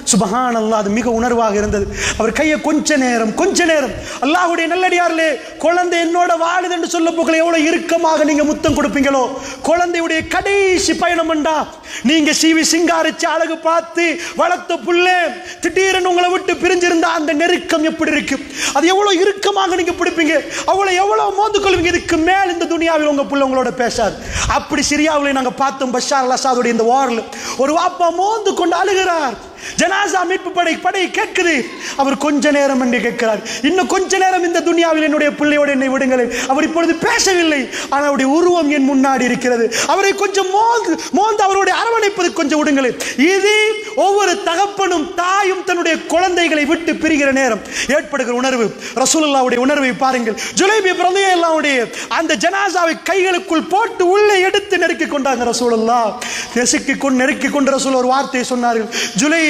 சுபஹானல்லாஹ், அது மிக உணர்வாக இருந்தது. அவர் கையை கொஞ்ச நேரம் கொஞ்ச நேரம் அல்லாஹ்வுடைய நல்லடியார்களே, குழந்தை என்னோட வாழுது என்று சொல்ல போகல எவ்வளவு இறுக்கமாக நீங்க முத்தம் கொடுப்பீங்களோ, குழந்தையுடைய கடைசி பயணம் என்றா நீங்க சீவி சிங்காரிச்சு அழகு பார்த்து வளர்த்த புள்ளே திடீரென்று உங்களை விட்டு பிரிஞ்சிருந்தா அந்த நெருக்கம் எப்படி இருக்கு, அது எவ்வளவு இறுக்கமாக நீங்க பிடிப்பீங்க, அவ்வளவு எவ்வளவு மோந்து கொள்வீங்க. இதுக்கு மேல் இந்த துனியாவில் உங்க புள்ள உங்களோட பேசாது. அப்படி சிரியாவில் நாங்க பார்த்தோம், பஷார் அல் அசாதுடைய இந்த வார்ல ஒரு வாப்பா மோந்து கொண்டு அழுகிறார். ஜனாசா மீட்பு படை படை கேட்குது. அவர் கொஞ்ச நேரம் என்று கேட்கிறார், இன்னும் கொஞ்ச நேரம் இந்த துனியாவில் என்னுடைய பிள்ளையோடு என்னை விடுங்களேன். அவர் இப்பொழுது பேசவில்லை, ஆனால் அவருடைய உருவம் என் முன்னாடி இருக்கிறது. அவரை கொஞ்சம் மோந்து மோந்து அவருடைய அரவணைப்பது கொஞ்சம் விடுங்களேன். இது ஒவ்வொரு தகப்பனும் தாயும் தன்னுடைய குழந்தைகளை விட்டு பிரிகிற நேரம் ஏற்படுகிற உணர்வு. ரசூலுல்லாஹ்வுடைய உணர்வை பாருங்கள். ஜுலைபி ரலியல்லாஹுடைய அந்த ஜனாசாவை கைகளுக்குள் போட்டு உள்ளே எடுத்து நெருக்கி கொண்டாங்க ரசூலுல்லாஹ். நெருக்கி கொண்டு நெருக்கி கொண்டு ரசூல் ஒரு வார்த்தையை சொன்னார்கள், ஜுலை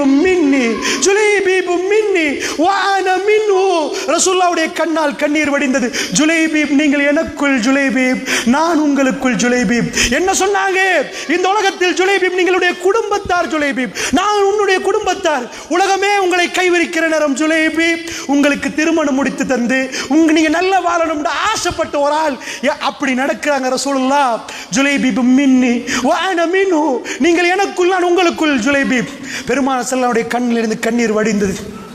ரசூலுல்லாஹ்வுடைய கண்ணால் கண்ணீர் வடிந்தது. ஜுலைபீப் நீங்கள் எனக்குள், ஜுலைபீப் நான் உங்களுக்குள். ஜுலைபீப் என்ன சொன்னாங்க, இந்த உலகத்தில் ஜுலைபீப் நீங்களுடைய குடும்பத்தார், ஜுலைபீப் நான் உன்னுடைய குடும்பத்தார், உலகமே உங்களை கைவிரிக்கிற நேரம் ஜுலைபீப் உங்களுக்கு திருமணம் முடித்து தந்து உங்க நீங்க நல்ல வாழணும் ஆசைப்பட்ட ஒரு ஆள் அப்படி நடக்கிறாங்க ரசூலுல்லாஹ். ஜுலைபீப் மின்னி வ அன மின்ஹு, நீங்கள் எனக்குள் நான் உங்களுக்குள். ஜுலைபீப் பெருமானார் ஸல்லல்லாஹு அலைஹி கண்ணில் இருந்து கண்ணீர் வடிந்தது.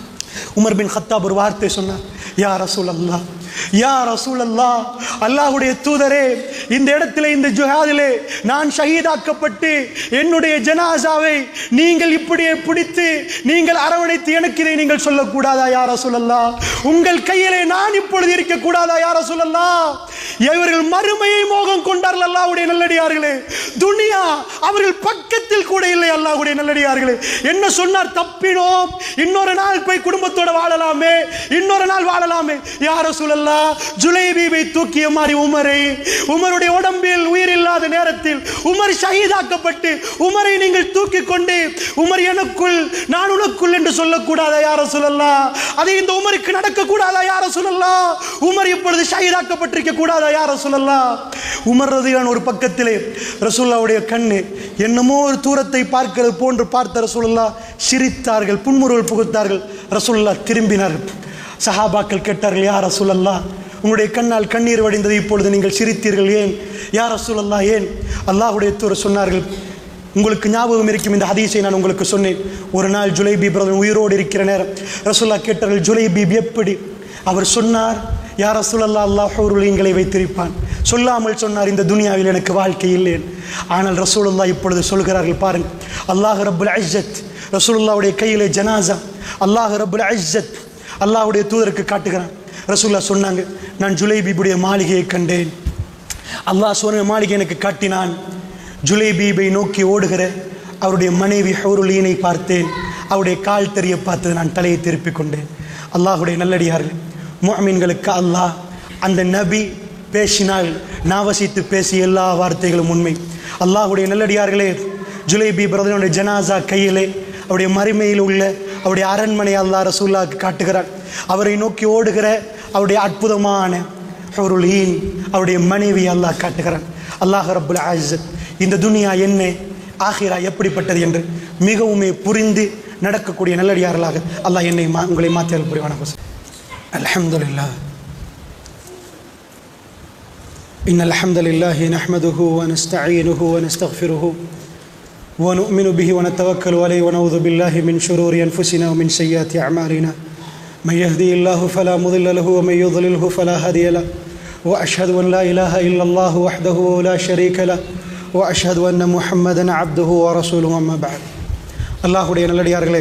உமர் பின் கத்தாப் ஒரு வார்த்தை சொன்னார், யா ரசூலல்லாஹ், யா ரசூலல்லாஹ், அல்லாஹ்வுடைய தூதரே, இந்த இடத்திலே இந்த ஜிஹாதிலே நான் ஷஹீதாக்கப்பட்டு என்னுடைய ஜனாசாவை நீங்கள் இப்படியே பிடித்து நீங்கள் அரவணைத்து எனக்கு இதை நீங்கள் சொல்லக்கூடாதா யா ரசூலல்லாஹ்? உங்கள் கையிலே நான் இப்பொழுது இருக்க கூடாதா யா ரசூலல்லாஹ்? இவர்கள் மறுமையை மோகம் கொண்டார்கள் அல்லாஹ்வுடைய நல்லடியார்களே. துனியா அவர்கள் பக்கத்தில் கூட இல்லை அல்லாஹ்வுடைய நல்லடியார்களே. என்ன சொன்னார், தப்பினோம், இன்னொரு நாள் போய் குடும்பத்தோட வாழலாமே, இன்னொரு நாள் வாழலாமே. யா ரசூலல்லாஹ், ஜுலைபீபை தூக்கிய மாதிரி உமரை, உமருடைய உடம்பில் உயிர் இல்லாத நேரத்தில் உமர் ஷஹீதாக்கப்பட்டு உமரை நீங்கள் தூக்கி கொண்டு உமர் எனக்குள் நான் உனக்குள் என்று சொல்லக்கூடாதா யா ரசூலல்லாஹ்? அது இந்த உமருக்கு நடக்க கூடாதா யா ரசூலல்லாஹ்? உமர் இப்பொழுது ஷஹீதாக்கப்பட்டிருக்க கூடாதா யா ரசூலல்லாஹ்? உமர் ரலியல்லாஹு ஒரு பக்கத்திலே ரசூலுல்லாஹ்வுடைய கண்ணு என்னமோ ஒரு தூரத்தை பார்க்கிறது போன்று பார்த்த ரசூலுல்லாஹ் சிரித்தார்கள், புன்முறுவல் புகுத்தார்கள். ரசூலுல்லாஹ் திரும்பினார்கள். சஹாபாக்கள் கேட்டார்கள், யா ரசூலல்லாஹ், உங்களுடைய கண்ணால் கண்ணீர் வடிந்தது, இப்பொழுது நீங்கள் சிரித்தீர்கள், ஏன் யா ரசூலல்லாஹ் ஏன்? அல்லாஹ்வுடைய தூதர் சொன்னார்கள், உங்களுக்கு ஞாபகம் இருக்கும் இந்த ஹதீஸை நான் உங்களுக்கு சொன்னேன். ஒரு நாள் ஜுலைபீப் உயிரோடு இருக்கிற நேரம் ரசூலுல்லாஹ் கேட்டார்கள், ஜுலைபீப் எப்படி? அவர் சொன்னார், யா ரசூலல்லாஹ், அல்லாஹ் ஹூருலீன்களை வைத்திருப்பான். சொல்லாமல் சொன்னார், இந்த துனியாவில் எனக்கு வாழ்க்கை இல்லை. ஆனால் ரசூலுல்லாஹ் இப்பொழுது சொல்கிறார்கள், பாருங்கள், அல்லாஹ் ரப்புல் இஸ்ஸத் ரசூலுல்லாஹ்வுடைய கையிலே ஜனாசா, அல்லாஹ் ரப்புல் இஸ்ஸத் அல்லாஹ்வுடைய தூதருக்கு காட்டுகிறான். ரசூலுல்லாஹ் சொன்னாங்க, நான் ஜுலைபீபுடைய மாளிகையை கண்டேன், அல்லாஹ் சொன்ன மாளிகை எனக்கு காட்டினான். ஜுலைபீபை நோக்கி ஓடுகிற அவருடைய மனைவி ஹூருலீனை பார்த்தேன், அவருடைய கால் தெரிய பார்த்தது, நான் தலையை திருப்பிக் கொண்டேன். அல்லாஹ்வுடைய நல்லடியார்கள், முஃமின்களுக்கு அல்லாஹ் அந்த நபி பேசினால் நாவசித்து பேசிய எல்லா வார்த்தைகளும் உண்மை. அல்லாஹ்வுடைய நல்லடியார்களே, ஜுலைபீப் ரலியல்லாஹு ஜனாசா கையிலே அவருடைய மறுமையில் உள்ள அவருடைய அரண்மனை அல்லாஹ் ரசூலுல்லாஹ்வுக்கு காட்டுகிறார். அவரை நோக்கி ஓடுகிற அவருடைய அற்புதமான ஹூருலீன் அவருடைய மனைவி அல்லாஹ் காட்டுகிறான். அல்லாஹ் ரப்புல் இஸ்ஸத் இந்த துனியா என்ன, ஆகிரா எப்படிப்பட்டது என்று மிகவுமே புரிந்து நடக்கக்கூடிய நல்லடியார்களாக அல்லாஹ் என்னை உங்களை மாற்றியல் புரிவான. அல்ஹம்துலில்லாஹ், இன்னல் ஹம்தலில்லாஹி நஹ்மதுஹு வ நஸ்தஈனுஹு வ நஸ்தக்ஃபிருஹு வ நு'மினு பிஹி வ நதவக்கலு அலைஹி வ நஊது பில்லாஹி மின் ஷுரூரி அன்ஃபுஸினா வ மின் ஸய்யிஆத்தி அஅமாலினா மன் யஹ்திஹில்லாஹு ஃபலா முضில்ல லஹு வ மன் யுضللஹு ஃபலா ஹாதிய லஹு வ அஷ்ஹது அன் லா இலாஹ இல்லல்லாஹு வஹ்தஹு லா ஷரீக லஹு வ அஷ்ஹது அன்ன முஹம்மதன் அப்துஹு வ ரசூலுஹு அம்மா பஅத். அல்லாஹ்வுடைய நல்லடியார்களே,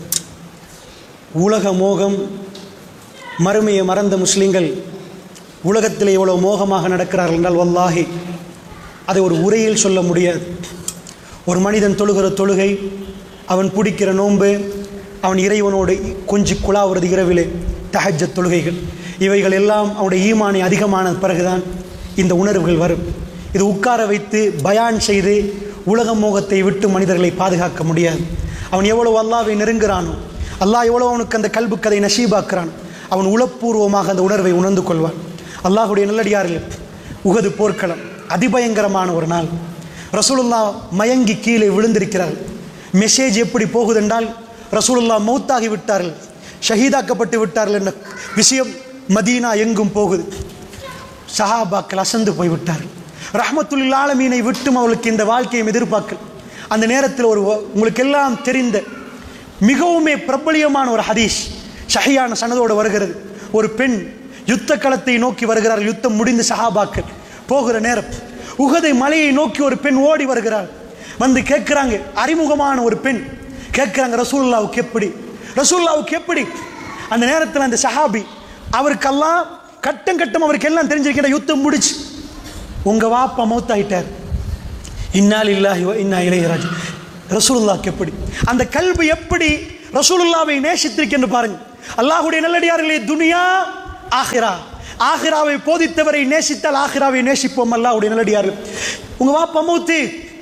உலக மோகம், மறுமையை மறந்த முஸ்லிம்கள் உலகத்தில் எவ்வளோ மோகமாக நடக்கிறார்கள் என்றால் வல்லாஹி அதை ஒரு உரையில் சொல்ல முடியாது. ஒரு மனிதன் தொழுகிற தொழுகை, அவன் பிடிக்கிற நோன்பு, அவன் இறைவனோடு கொஞ்சி குழாவுறது இரவிலே தஹஜ்ஜத் தொழுகைகள், இவைகள் எல்லாம் அவனுடைய ஈமானை அதிகமான பிறகுதான் இந்த உணர்வுகள் வரும். இது உட்கார வைத்து பயான் செய்து உலக மோகத்தை விட்டு மனிதர்களை பாதுகாக்க முடியாது. அவன் எவ்வளவு அல்லாஹ்வை நெருங்குகிறானோ, அல்லாஹ் எவ்வளோ அவனுக்கு அந்த கல்பு கதை நசீபாக்குறான், அவன் உளப்பூர்வமாக அந்த உணர்வை உணர்ந்து கொள்வான். அல்லாஹ்வுடைய நல்லடியார்கள், உஹது போர்க்களம் அதிபயங்கரமான ஒரு நாள். ரசூலுல்லாஹ் மயங்கி கீழே விழுந்திருக்கிறார்கள். மெசேஜ் எப்படி போகுதென்றால் ரசூலுல்லாஹ் மௌத்தாகி விட்டார்கள், ஷஹீதாக்கப்பட்டு விட்டார்கள் என்ற விஷயம் மதீனா எங்கும் போகுது. சஹாபாக்கள் அசந்து போய்விட்டார்கள். ரஹ்மத்துல் ஆலமீனை விட்டும் அவளுக்கு இந்த வாழ்க்கையை எதிர்பார்க்கல். அந்த நேரத்தில் ஒரு உங்களுக்கு எல்லாம் தெரிந்த மிகவுமே பிரபலியமான ஒரு ஹதீஸ் ஷஹியான சனதோடு வருகிறது. ஒரு பெண் யுத்த களத்தை நோக்கி வருகிறார்கள். யுத்தம் முடிந்து சஹாபாக்கள் போகிற நேரம் உஹதை மலையை நோக்கி ஒரு பெண் ஓடி வருகிறாள். வந்து கேட்கிறாங்க, அறிமுகமான ஒரு பெண் கேட்கிறாங்க, ரசூலுல்லாஹ்வுக்கு எப்படி ரசூலுல்லாஹ்வுக்கு எப்படி அந்த நேரத்தில் அந்த சஹாபி அவருக்கெல்லாம் கட்டம் கட்டம் அவருக்கு எல்லாம் தெரிஞ்சிருக்கிற யுத்தம் முடிச்சு, உங்க வாப்பா மௌத்தாயிட்டார், இன்னா லில்லாஹி வ இன்னா இலைஹி ராஜிஊன். ரசூலுல்லாஹ்வுக்கு எப்படி அந்த கல்வி எப்படி ரசூலுல்லாஹ்வை நேசித்திருக்கின்ற பாருங்க. அல்லாஹ்வுடைய நல்லடியார்களே, துனியா ஆகிரா, ஆகிராவை போதித்தவரை நேசித்தால் ஆகிராவை நேசிப்போம். அல்லாஹ்வுடைய நல்லடியார்கள், உங்க வாப்பா மௌத்து,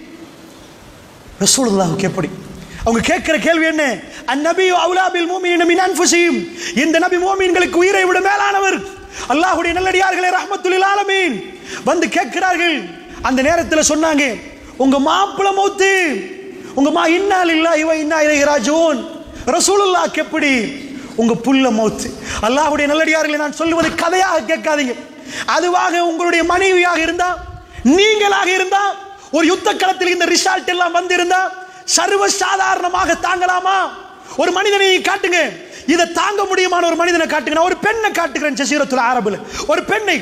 ரசூலுல்லாஹ்வுக்கு எப்படி? அவங்க கேட்கிற கேள்வி என்ன? அந்நபியு அவுலா பில் முஃமினீன மின் அன்ஃபுஸிஹிம். இந்த நபி முஃமின்களுக்கு உயிரை விட மேலானவர். அல்லாஹ்வுடைய நல்லடியார்களே, ரஹ்மத்துல் ஆலமீன் வந்து கேட்கிறார்கள். அந்த நேரத்தில் சொன்னாங்க, உங்க மாப்பிள மௌத்து, உங்க மா இன்னா லில்லாஹி வ இன்னா இலைஹி ராஜிஊன். ரசூலுல்லாஹ்வுக்கு எப்படி? உங்க புள்ள மௌத்து. அல்லாஹ்வுடைய நல்லடியார்களே, நான் சொல்லுவது கதையாக கேட்காதீங்க. அதுவாக உங்களுடைய மனைவியாக இருந்தா, நீங்களாக இருந்தா, ஒரு யுத்த களத்தில் இந்த ரிசல்ட் எல்லாம் வந்திருந்தா சர்வ சாதாரணமாக தாங்கலாமா? ஒரு மனிதனை காட்டுங்க, இதை தாங்க முடியுமான ஒரு மனிதனை காட்டுங்க. நான் ஒரு பெண்ணை காட்டுகிறேன், ஜஸீரத்துல் அரபுல ஒரு பெண்ணை.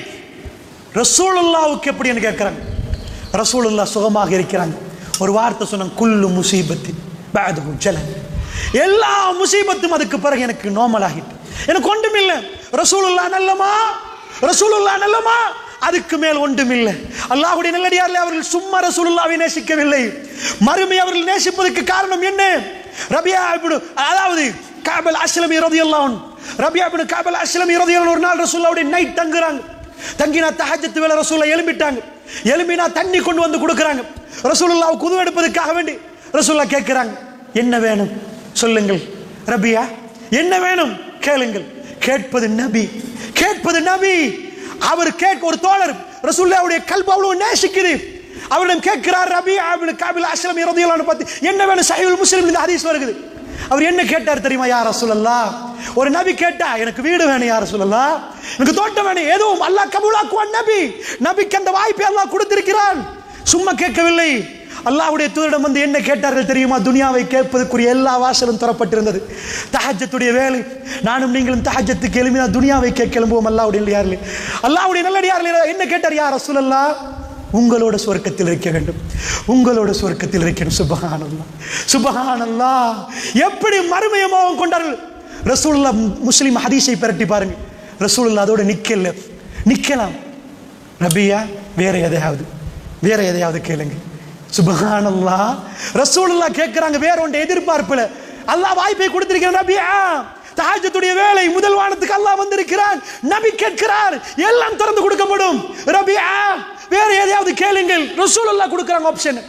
ரசூலுல்லாஹ்வுக்கு எப்படின்னு கேட்கிறாங்க. ரசூலுல்லாஹ் சுகமாக இருக்கிறாங்க. ஒரு வார்த்தை சொன்னாங்க, குல்லு முசீபத்தி பஅதுஹு ஜலன். எல்லா முசீபத்தும் அதுக்கு பிறகு எனக்கு நார்மல் ஆகிட்டு, எனக்கு ஒன்றும் இல்லை. ரசூலுல்லாஹ் நல்லமா, ரசூலுல்லாஹ் நல்லமா, அதுக்கு மேல் ஒன்றும் இல்லை. அல்லாஹ்வுடைய நல்லடியார்களே, அவர்கள் சும்மா ரசூலுல்லாஹ்வை நேசிக்கவில்லை, மறுமை அவர்கள் நேசிப்பதற்கு காரணம் என்ன? ரபியா இப்னு அதாவது கஅப் அஸ்லமி ரலியல்லாஹு அன்ஹு, ரபியா இப்னு கஅப் அஸ்லமி ரலியல்லாஹு ஒரு நாள் ரசூலுல்லாஹ்வுடைய நைட் தங்குறாங்க. தங்கினா தஹஜ்ஜத் வேளை ரசூலுல்லாஹ் எழும்பிட்டாங்க. எழும்பினா தண்ணி கொண்டு வந்து கொடுக்குறாங்க. ரசூலுல்லாஹ் குது எடுப்பதற்காக வேண்டி ரசூலுல்லாஹ் கேட்கிறாங்க, என்ன வேணும் சொல்லுங்கள் ரபியா, என்ன வேணும் கேளுங்கள். கேட்பது நபி, கேட்பது நபி. அவர் கேட்க ஒரு தோழர் ரசூலுல்லாஹ்வுடைய கல்பு அவ்வளவு நேசிக்குது. அவரிடம் கேட்கிறார், ரபியா இப்னு கஅப் அஸ்லமி ரலியல்லாஹு அன்ஹு பத்தி என்ன வேணும்? சஹீஹுல் முஸ்லிம் இந்த ஹதீஸ் வருகிறது. அவர் என்ன கேட்டார் தெரியுமா? யா ரசூலல்லாஹ், ஒரு நபி கேட்டா எனக்கு வீடு வேணும் யா ரசூலல்லாஹ், எனக்கு தோட்டம் வேணும், எதுவும் அல்லாஹ் கபூலாக்குவான். நபி நபிக்கு அந்த வாய்ப்பை அல்லாஹ் கொடுத்திருக்கிறான். சும்மா கேட்கவில்லை. அல்லாஹ்வுடைய தூதரிடம் வந்து என்ன கேட்டார்கள் தெரியுமா? துனியாவை கேட்பதற்குரிய எல்லா வாசலும் தரப்பட்டிருந்தது. தஹஜ்ஜத்துடைய வேலை, நானும் நீங்களும் தஹஜ்ஜத்துக்கு எழுப்பினா துனியாவை கேட்க எழும்புவோம். அல்லாஹ்வுடைய நல்லடியார்களே, அல்லாஹ்வுடைய நல்லடியார்களே என்ன கேட்டார்? யா ரசூலல்லாஹ், உங்களோட சுவர்க்கத்தில் இருக்க வேண்டும், உங்களோட சுவர்க்கத்தில் இருக்கணும். சுப்ஹானல்லாஹ், சுப்ஹானல்லாஹ். எப்படி மறுமையை மோகம் கொண்டார்கள். ரசூலுல்லாஹ் முஸ்லிம் ஹதீஸை பிரட்டி பாருங்க. ரசூலுல்லாஹ் அதோட நிக்கல, நிக்கலாம். நபியா வேற எதையாவது, வேற எதையாவது கேளுங்க. சுப்ஹானல்லாஹ். ரசூலுல்லாஹ் கேட்கிறாங்க வேற ஒன்றை எதிர்பார்ப்புல. அல்லாஹ் வாய்ப்பை கொடுத்திருக்கிறான். நபியா தஹஜ்ஜுடைய வேளை, முதல் வானத்துக்கு அல்லாஹ் வந்திருக்கிறான். நபி கேட்கிறார், எல்லாம் திறந்து கொடுக்கப்படும். ரபியா வேற எதையாவது கேளுங்கள். ரசூலுல்லாஹ் கொடுக்குறாங்க ஆப்ஷன்.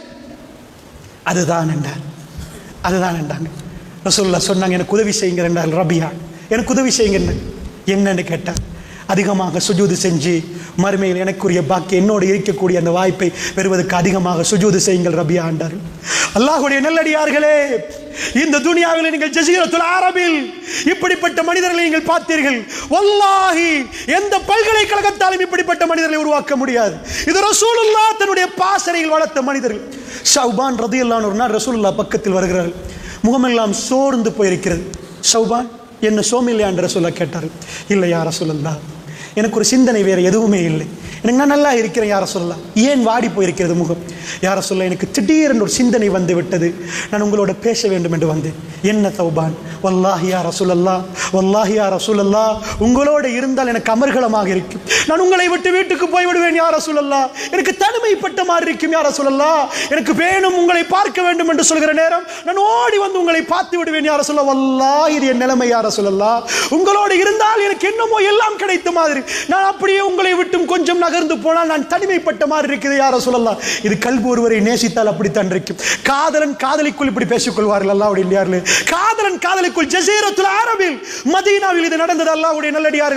அதுதான் என்றார், அதுதான் என்றாங்க. ரசூலுல்லாஹ் சொன்னாங்க, எனக்கு உதவி செய்யுங்க என்றார். ரபியா எனக்கு உதவி செய்யுங்க. என்னன்னு கேட்டார், அதிகமாக சுஜூது செஞ்சு மறுமையில் எனக்குரிய பாக்கி என்னோடு இருக்கக்கூடிய அந்த வாய்ப்பை பெறுவதற்கு அதிகமாக சுஜூது செய்யுங்கள் ரபியா என்றார். அல்லாஹ்வுடைய நல்லடியார்களே, இந்த துனியாவில் நீங்கள் ஜஸீரத்துல் அரபில் இப்படிப்பட்ட மனிதர்களை நீங்கள் பார்த்தீர்கள். வல்லாஹி எந்த பல்கலைக்கழகத்தாலும் இப்படிப்பட்ட மனிதர்களை உருவாக்க முடியாது. இது ரசூலுல்லாஹ் தன்னுடைய பாசறையில் வளர்த்த மனிதர்கள். ஷௌபான் ரலியல்லாஹு அன்ஹு ஒரு நாள் ரசூலுல்லாஹ் பக்கத்தில் வருகிறார்கள். முகமெல்லாம் சோர்ந்து போயிருக்கிறது. ஷௌபான், என்ன சோமில்லையா என்று ரசூலுல்லாஹ் கேட்டார்கள். இல்லை யா ரசூலல்லாஹ், எனக்கு ஒரு சிந்தனை வேறு எதுவுமே இல்லை, எனக்கு நான் நல்லா இருக்கிறேன் யா ரசூலல்லாஹ். ஏன் வாடி போயிருக்கிறது முகம்? யா ரசூலல்லாஹ், எனக்கு திடீரென்று ஒரு சிந்தனை வந்து விட்டது, நான் உங்களோட பேச வேண்டும் என்று வந்தேன். என்ன தௌபான்? வல்லாஹி யா ரசூலல்லாஹ், வல்லாஹி யா ரசூலல்லாஹ், உங்களோட இருந்தால் எனக்கு அமர்கலமாக இருக்கும். நான் உங்களை விட்டு வீட்டுக்கு போய் விடுவேன் யா ரசூலல்லாஹ். எனக்கு தனிமைப்பட்ட மாதிரி இருக்கும் யா ரசூலல்லாஹ். எனக்கு வேணும், உங்களை பார்க்க வேண்டும் என்று சொல்கிற நேரம் நான் ஓடி வந்து உங்களை பார்த்து விடுவேன் யா ரசூலல்லாஹ். வல்லாஹி இது என் நிலைமை யா ரசூலல்லாஹ். உங்களோடு இருந்தால் எனக்கு என்னமோ எல்லாம் கிடைத்த மாதிரி, நான் அப்படியே உங்களை விட்டும் கொஞ்சம் நகர்ந்து போனால் நான் தனிமைப்பட்ட மாதிரி இருக்குது யா ரசூலல்லாஹ். இது கல்பு ஒருவரை நேசித்தால் அப்படித்தான் இருக்கும். காதலன் காதலிக்குள் இப்படி பேசிக் கொள்வார்கள். அல்லாஹ்வுடைய நல்லடியார்களே, காதலன் காதலிக்குள் ஜஸீரத்துல் அரபில் மதீனாவில் இது நடந்தது. அல்லாஹ்வுடைய நல்லடியார்களே,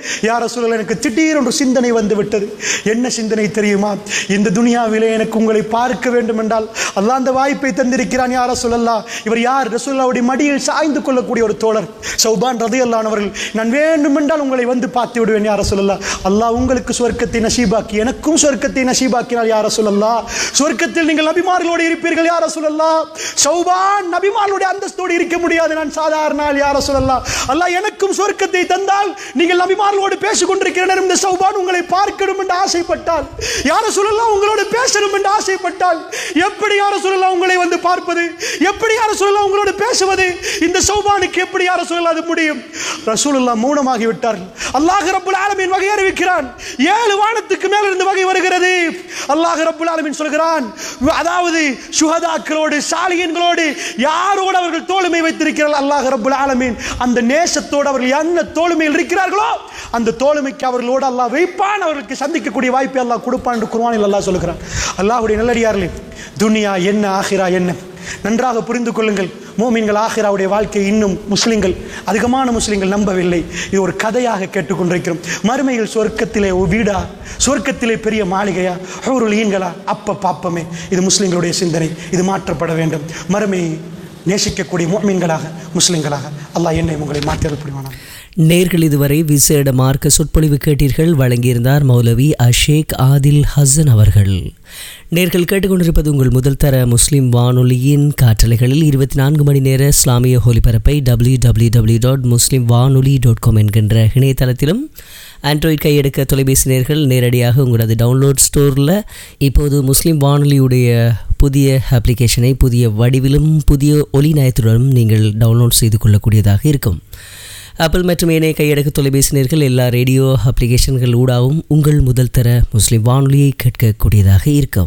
யா ரசூலல்லாஹ் எனக்கு திடீரென்று சிந்தனை வந்து விட்டது. என்ன சிந்தனை தெரியுமா? இந்த துனியாவிலே எனக்கு உங்களை பார்க்க வேண்டும் என்றால் அல்லாஹ் அந்த வாய்ப்பை தந்திருக்கிறான். யா ரசூலல்லாஹ், இவர் யார்? ரசூலுல்லாஹ்வுடைய மடியில் சாய்ந்து கொள்ளக்கூடிய ஒரு தோழர் சௌபான் ரலியல்லாஹு அன்ஹு அவர்கள். நான் வேண்டும் என்றால் உங்களை வந்து பார்த்து விடுவேன் யா ரசூலல்லாஹ். அல்லாஹ் உங்களுக்கு சொர்க்கத்தை நசீபாக்கி எனக்கும் சொர்க்கத்தை நசீபாக்கினார் யா ரசூலல்லாஹ். சொர்க்கத்தில் நீங்கள் நபிமார்களோடு இருப்பீர்கள் யா ரசூலல்லாஹ். சௌபான் நபிமார்களுடைய அந்தஸ்தோடு இருக்க முடியாது, நான் சாதாரண ஆள் யா ரசூலல்லாஹ். அல்லாஹ் எனக்கும் சொர்க்கத்தை தந்தால் நீங்கள் நபிமார்களோடு பேசிக் கொண்டிருக்கிற நேரம் இந்த சௌபான் உங்களை பார்க்கணும் என்று ஆசைப்பட்டால், யா ரசூலல்லாஹ் உங்களோடு பேசணும் என்று ஆசைப்பட்டால் எப்படி யா ரசூலல்லாஹ் உங்களை வந்து பார்ப்பது? எப்படி யா ரசூலல்லாஹ் உங்களோடு பேசுவது? இந்த சௌபானுக்கு எப்படி யா ரசூலல்லாஹ் அது முடியும்? ரசூலுல்லாஹ் மௌனமாகி விட்டார்கள். அல்லாஹ் ரப்புல் ஆலமீன் வகை அறிவிக்கிறான். ஏழு வானத்துக்கு மேல் இருந்து வகை வருகிறது. அல்லாஹ் ரப்புல் ஆலமீன் சொல்கிறான், அதாவது சுஹதாக்களோடு சாலிஹீன்களோடு யாரோடு அவர்கள் தோளுமை வைத்திருக்கிறார்கள் அல்லாஹ் ரப்புல் ஆலமீன் அந்த நேசத்தோடு அவர்கள் என்ன தோளுமையில் இருக்கிறார்களோ அந்த தோளுமைக்கு அவர்களோடு அல்லாஹ் வைப்பான். அவர்களுக்கு சந்திக்கக்கூடிய வாய்ப்பை அல்லாஹ் கொடுப்பான் என்று குர்ஆனில் அல்லாஹ் சொல்கிறான். அல்லாஹ்வுடைய நல்லடியார்களே, துனியா என்ன ஆகிரா என்ன நன்றாக புரிந்து கொள்ளுங்கள். மூமின்கள் ஆகிராவுடைய வாழ்க்கை இன்னும் முஸ்லிம்கள் அதிகமான முஸ்லிம்கள் நம்பவில்லை. இது ஒரு கதையாக கேட்டுக்கொண்டிருக்கிறோம். மறுமையில் சொர்க்கத்திலே வீடா, சொர்க்கத்திலே பெரிய மாளிகையா, ஹூருல் ஈன்களா? அப்ப பாப்பமே. இது முஸ்லிம்களுடைய சிந்தனை. இது மாற்றப்பட வேண்டும். மறுமையை நேசிக்கக்கூடிய மூமின்களாக முஸ்லிம்களாக அல்லாஹ் என்னை உங்களை மாற்றியது புரிவானார். நேர்கள் இதுவரை விசேட மார்க்க சொற்பொழிவு கேட்டீர்கள். வழங்கியிருந்தார் மௌலவி அஷேக் ஆதில் ஹசன் அவர்கள். நேர்கள் கேட்டுக்கொண்டிருப்பது உங்கள் முதல் தர முஸ்லிம் வானொலியின் காற்றலைகளில் இருபத்தி நான்கு மணி நேர இஸ்லாமிய ஒலிபரப்பை டபிள்யூ டபிள்யூ டபிள்யூ டாட் முஸ்லிம் வானொலி டாட் காம் என்கின்ற இணையதளத்திலும், ஆண்ட்ராய்ட் கையெடுக்க தொலைபேசி நேர்கள் நேரடியாக உங்களது டவுன்லோட் ஸ்டோரில் இப்போது முஸ்லிம் வானொலியுடைய புதிய அப்ளிகேஷனை புதிய வடிவிலும் புதிய ஒலி நயத்துடனும் நீங்கள் டவுன்லோட் செய்து கொள்ளக்கூடியதாக இருக்கும். ஆப்பிள் மற்றும் ஏனைய கையடக்க தொலைபேசி நேர்கள் எல்லா ரேடியோ அப்ளிகேஷன்கள் ஊடாகவும் உங்கள் முதல் தர முஸ்லிம் வானொலியை கேட்கக்கூடியதாக இருக்கும்.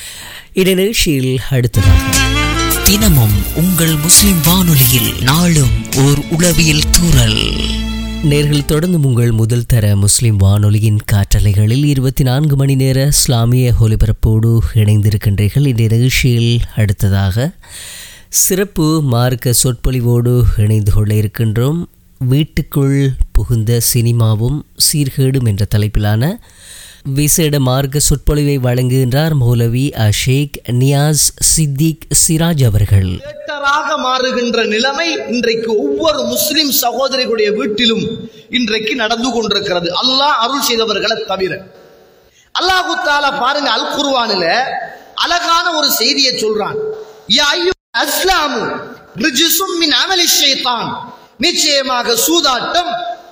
இந்த நிகழ்ச்சியில் அடுத்ததாக தினமும் உங்கள் முஸ்லிம் வானொலியில் நாளும் ஓர் உளவியல் தூறல். நேர்கள் தொடர்ந்து உங்கள் முதல் தர முஸ்லிம் வானொலியின் காற்றலைகளில் இருபத்தி நான்கு மணி நேர இஸ்லாமிய ஒலிபரப்போடு இணைந்திருக்கின்றீர்கள். இந்த நிகழ்ச்சியில் அடுத்ததாக சிறப்பு மார்க்க சொற்பொழிவோடு இணைந்து கொள்ள இருக்கின்றோம். வீட்டுக்குள் புகுந்த சினிமாவும் சீர்கேடும் என்ற தலைப்பிலான விசேட மார்க்க சொற்பொழிவை வழங்குகின்றார் மௌலவி அஷேக் நியாஸ் சித்திக் சிராஜ் அவர்கள். மாறுகின்ற நிலைமை இன்றைக்கு ஒவ்வொரு முஸ்லிம் சகோதரிகளுடைய வீட்டிலும் இன்றைக்கு நடந்து கொண்டிருக்கிறது, அல்லாஹ் அருள் செய்தவர்களை தவிர. அல்லாஹு தஆலா பாருங்க, அல் குர்ஆனில அழகான ஒரு செய்தியை சொல்றான். யா அய்யுல் அஸ்லாமு ரிஜ்சும் மின் அமலி ஷைத்தான், நிச்சயமாக சூதாட்டம்,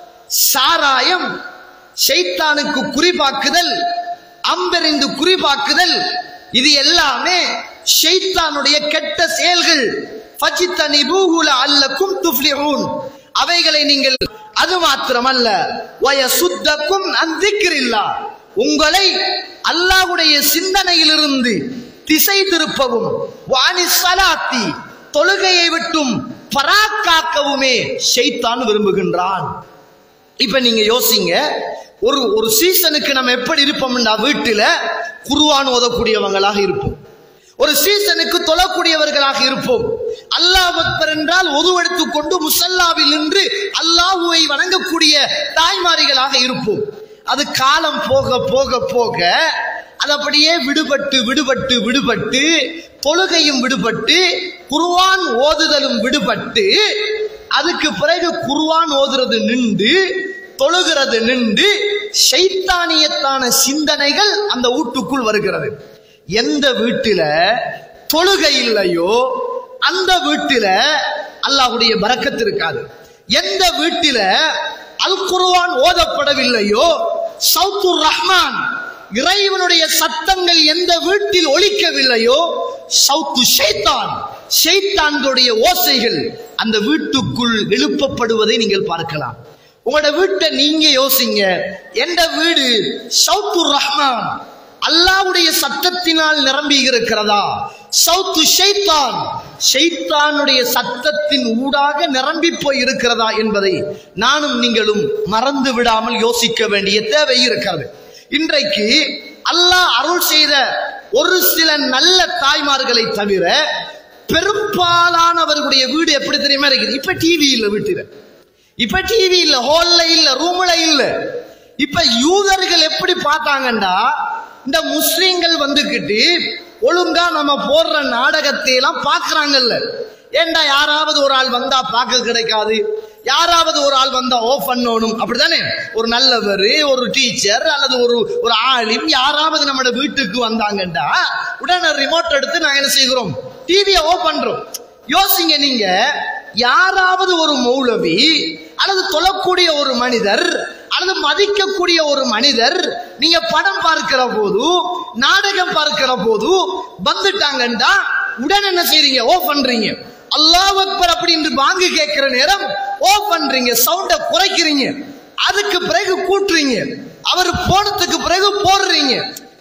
சாராயம், ஷைத்தானுக்கு குறிபாக்குதல், அம்பெறிந்து குறிபாக்குதல், இது எல்லாமே ஷைத்தானுடைய கெட்ட செயல்கள். ஃபஜ்தனிபூஹு லஅல்லக்கும் துஃப்லிஹூன், அவைகளை நீங்கள், அது மாத்திரமல்ல வயசுத்தக்கும் அன் திக்ரில்லாஹ், உங்களை அல்லாஹ்வுடைய சிந்தனையிலிருந்து திசை திருப்பவும், வானிஸ் ஸலாத்தி, தொழுகையை விட்டும் பராக்காக்கவுமே ஷைத்தான் விரும்புகின்றான். இப்ப நீங்க யோசிங்க, ஒரு ஒரு சீசனுக்கு நம்ம எப்படி இருப்போம்னா வீட்டில குர்ஆன் ஓதக்கூடியவங்களாக இருப்போம், ஒரு சீசனுக்கு தொழக்கூடியவர்களாக இருப்போம். அல்லாஹ் அக்பர் என்றால் ஒது எடுத்துக் கொண்டு முசல்லாவில் நின்று அல்லாஹுவை வணங்கக்கூடிய தாய்மாரிகளாக இருப்போம். அது காலம் போக போக போக அது அப்படியே விடுபட்டு விடுபட்டு விடுபட்டு தொழுகையும் விடுபட்டு குர்ஆன் ஓதுதலும் விடுபட்டு, அதுக்கு பிறகு குர்ஆன் ஓதுறது நின்று தொழுகிறது நின்று ஷைத்தானியத்தான சிந்தனைகள் அந்த வீட்டுக்குள் வருகிறது. எந்த வீட்டில தொழுகை இல்லையோ அந்த வீட்டில அல்லாஹ்வுடைய பரக்கத் இருக்காது. எந்த வீட்டில அல் குர்ஆன் ஓதப்படவில்லையோ, சௌத்துர் ரஹ்மான், இறைவனுடைய சத்தங்கள் எந்த வீட்டில் ஒலிக்கவில்லையோ, சௌத்து ஷைத்தான், ஷைத்தான்களுடைய ஓசைகள் அந்த வீட்டுக்குள் எழுப்பப்படுவதை நீங்கள் பார்க்கலாம். உங்களோட வீட்டை நீங்க யோசிங்க, எந்த வீடு சௌத்துர் ரஹ்மான், அல்லாஹ்வுடைய சத்தத்தினால் நிரம்பி இருக்கிறதா, சௌத்து ஷைத்தான், ஷைத்தானுடைய சத்தத்தின் ஊடாக நிரம்பி போய் இருக்கிறதா என்பதை நானும் நீங்களும் மறந்து விடாமல் யோசிக்க வேண்டிய தேவை இருக்கிறது. இன்றைக்கு அல்லாஹ் அருள் செய்த ஒரு சில நல்ல தாய்மார்களை தவிர பெரும்பாலானவர்களுடைய வீடு எப்படி தெரியுமா இருக்குது? இப்ப டிவி இல்ல வீட்டில, இப்ப டிவி இல்ல, ஹால்ல இல்ல, ரூம்ல இல்ல. இப்ப யூதர்கள் எப்படி பார்த்தாங்கண்டா, இந்த முஸ்லிம்கள் வந்துகிட்டு ஒழுங்கா நம்ம போடுற நாடகத்தை எல்லாம் பாக்குறாங்கல்ல. ஏண்டா யாராவது ஒரு ஆள் வந்தா பார்க்க கிடைக்காது, யாராவது ஒரு ஆள் வந்தா ஆஃப் பண்ணணும், அப்படித்தானே? ஒரு நல்லவர், ஒரு டீச்சர் அல்லது ஒரு ஒரு ஆலிம் யாராவது நம்ம வீட்டுக்கு வந்தாங்கண்டா உடனே ரிமோட் எடுத்து நாங்க என்ன செய்கிறோம், டிவியை ஆஃப் பண்றோம். யோசிங்க நீங்க, யாராவது ஒரு மௌலவி அல்லது தொழக்கூடிய ஒரு மனிதர் அல்லது மதிக்கக்கூடிய ஒரு மனிதர் நீங்க படம் பார்க்கிற போது, நாடகம் பார்க்கிற போது வந்துட்டாங்கண்டா உடனே என்ன செய்றீங்க, ஆஃப் பண்றீங்க. அல்லாஹ் அக்பர் அப்படின்னு வாங்கி கேட்கிற நேரம் ஆஃப் பண்றீங்க, சவுண்ட குறைக்கிறீங்க, அதுக்கு பிறகு கூட்டுறீங்க, அவர் போனதுக்கு பிறகு போடுறீங்க.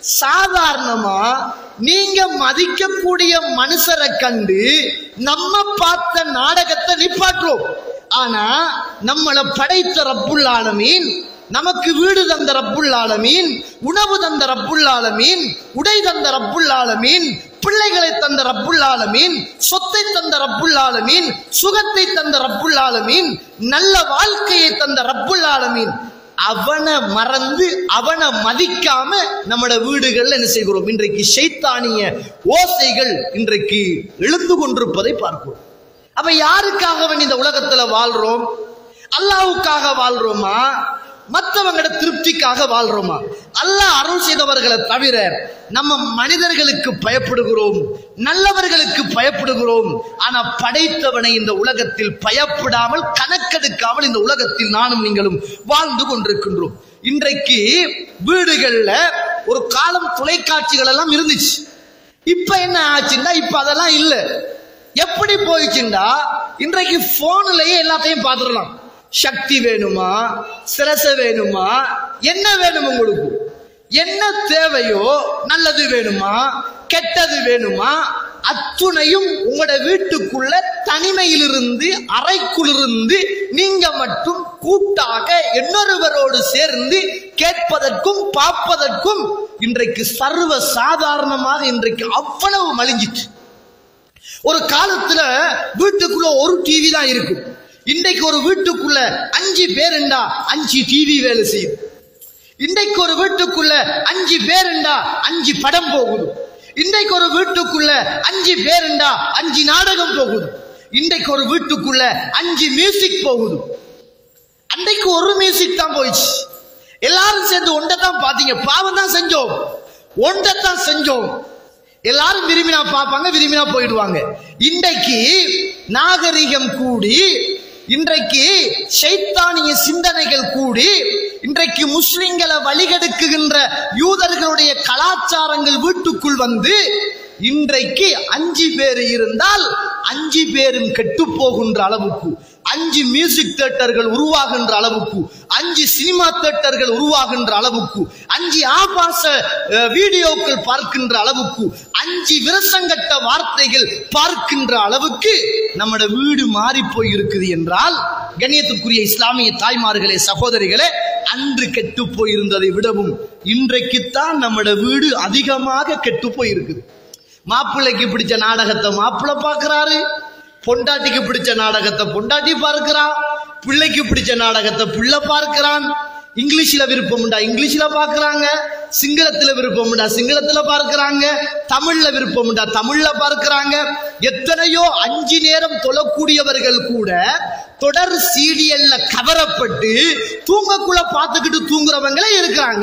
சாதாரணமா நீங்க மதிக்கக்கூடிய மனுஷரை கண்டு நம்ம பார்த்த நாடகத்தை நிப்பாட்டுறோம். ஆனா நம்மளை படைத்த ரப்புல் ஆலமீன், நமக்கு வீடு தந்த ரப்புல் ஆலமீன், உணவு தந்த ரப்புல் ஆலமீன், உடை தந்த ரப்புல் ஆலமீன், பிள்ளைகளை தந்த ரப்புல் ஆலமீன், சொத்தை தந்த ரப்புல் ஆலமீன், சுகத்தை தந்த ரப்புல் ஆலமீன், நல்ல வாழ்க்கையை தந்த ரப்புல் ஆலமீன், அவனை மறந்து அவனை மதிக்காம நம்மட வீடுகள்ல என்ன செய்கிறோம், இன்றைக்கு ஷைத்தானிய ஓசைகள் இன்றைக்கு எழுந்து கொண்டிருப்பதை பார்க்கிறோம். அப்ப யாருக்காக இந்த உலகத்துல வாழ்றோம்? அல்லாஹ்வுக்காக வாழ்றோமா, மற்றவங்களோட திருப்திக்காக வாழ்றோமா? அல்லாஹ் அருள் செய்தவர்களை தவிர நம்ம மனிதர்களுக்கு பயப்படுகிறோம், நல்லவர்களுக்கு பயப்படுகிறோம். ஆனா படைத்தவனை இந்த உலகத்தில் பயப்படாமல், கணக்கெடுக்காமல் இந்த உலகத்தில் நானும் நீங்களும் வாழ்ந்து கொண்டிருக்கின்றோம். இன்றைக்கு வீடுகள்ல ஒரு காலம் தொலைக்காட்சிகள் எல்லாம் இருந்துச்சு. இப்ப என்ன ஆச்சுன்னா, இப்ப அதெல்லாம் இல்ல. எப்படி போயிடுச்சுண்டா, இன்றைக்கு போன்லயே எல்லாத்தையும் பார்த்துடலாம். சக்தி வேணுமா, சிரச வேணுமா, என்ன வேணும் உங்களுக்கு, என்ன தேவையோ, நல்லது வேணுமா, கெட்டது வேணுமா, அத்துணையும் உங்களோட வீட்டுக்குள்ள தனிமையிலிருந்து, அறைக்குள்ளிருந்து நீங்க மட்டும் கூட்டாக இன்னொருவரோடு சேர்ந்து கேட்பதற்கும் பார்ப்பதற்கும் இன்றைக்கு சர்வ சாதாரணமாக இன்றைக்கு அவ்வளவு மலிஞ்சிச்சு. ஒரு காலத்துல வீட்டுக்குள்ள ஒரு டிவி தான் இருக்கும். இன்றைக்கு ஒரு வீட்டுக்குள்ள அஞ்சு பேருண்டா அஞ்சு டிவி வேலை செய்யுது. இன்றைக்கு ஒரு வீட்டுக்குள்ள அஞ்சு பேருண்டா அஞ்சு படம் போகுது. இன்றைக்கு ஒரு வீட்டுக்குள்ள அஞ்சு பேருண்டா அஞ்சு நாடகம் போகுது. இன்றைக்கு ஒரு வீட்டுக்குள்ள அஞ்சு மியூசிக் போகுது. அன்றைக்கு ஒரு மியூசிக் தான் போயிடுச்சு. எல்லாரும் சேர்ந்து ஒன்றைத்தான் பாத்தீங்க, பாவம் தான் செஞ்சோம், ஒன்றைத்தான் செஞ்சோம். எல்லாரும் விரும்பினா பார்ப்பாங்க, விரும்பினா போயிடுவாங்க. இன்றைக்கு நாகரிகம் கூடி, இன்றைக்கு ஷைத்தானிய சிந்தனைகள் கூடி, இன்றைக்கு முஸ்லிம்களை வழிகெடுக்குகின்ற யூதர்களுடைய கலாச்சாரங்கள் வீட்டுக்குள் வந்து, இன்றைக்கு அஞ்சு பேர் இருந்தால் அஞ்சு பேரும் கெட்டு போகின்ற அளவுக்கு, அஞ்சு மியூசிக் தியேட்டர்கள் உருவாகின்ற அளவுக்கு, அஞ்சு சினிமா தியேட்டர்கள் உருவாகின்ற அளவுக்கு, அஞ்சு ஆபாச வீடியோக்கள் பார்க்கின்ற அளவுக்கு, அஞ்சு விரசங்கட்ட வார்த்தைகள் பார்க்கின்ற அளவுக்கு நம்மட வீடு மாறி போய் இருக்குது என்றால், கண்ணியத்துக்குரிய இஸ்லாமிய தாய்மார்களே, சகோதரிகளே, அன்று கெட்டு போயிருந்ததை விடவும் இன்றைக்குத்தான் நம்மட வீடு அதிகமாக கெட்டு போயிருக்குது. மாப்பிள்ளைக்கு பிடிச்ச நாடகத்தை மாப்பிள்ளை பார்க்கிறாரு, பொண்டாட்டிக்கு பிடிச்ச நாடகத்தை பொண்டாட்டி பார்க்கிறான், பிள்ளைக்கு பிடிச்ச நாடகத்தை பிள்ளை பார்க்கிறான். இங்கிலீஷ்ல விருப்பம் உண்டா இங்கிலீஷ்ல பார்க்கிறாங்க, சிங்களத்துல விருப்பம் உண்டா சிங்களத்துல பார்க்கிறாங்க, தமிழ்ல விருப்பம் உண்டா தமிழ்ல பார்க்கிறாங்க. எத்தனையோ அஞ்சு நேரம் தொழக்கூடியவர்கள் கூட தொடர் சீடியல்ல கவரப்பட்டு தூங்கக்குள்ள பார்த்துக்கிட்டு தூங்குறவங்களே இருக்கிறாங்க.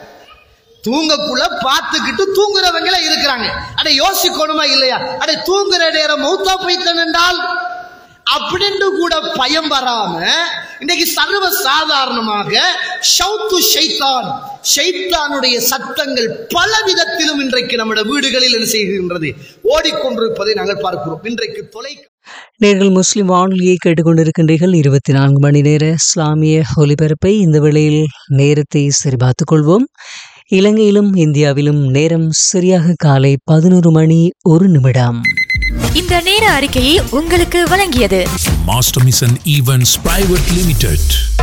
தூங்கக்குள்ள பார்த்துக்கிட்டு தூங்குறவங்களே இருக்கிறாங்க. அட யோசிக்கணுமா இல்லையா? அட தூங்குற நேரம் மௌத்தா போய்த்தன் என்றால் அப்படின்னு கூட பயம் வராம இன்னைக்கு சர்வ சாதாரணமாக ஷௌத்து ஷைத்தான், ஷைத்தானுடைய சத்தங்கள் பல விதத்திலும் இன்றைக்கு நம்முடைய வீடுகளில் என்ன செய்கின்றது, ஓடிக்கொண்டிருப்பதை நாங்கள் பார்க்கிறோம். இன்றைக்கு தொலை நேர்கள் முஸ்லிம் வானொலியை கேட்டுக்கொண்டிருக்கின்றீர்கள். இருபத்தி நான்கு மணி நேர இஸ்லாமிய ஒலிபரப்பை இந்த வேளையில் நேரத்தை சரிபார்த்துக் கொள்வோம். இலங்கையிலும் இந்தியாவிலும் நேரம் சரியாக காலை பதினோரு மணி ஒரு நிமிடம். இந்த நேர அறிக்கையை உங்களுக்கு வழங்கியது master mission events private limited.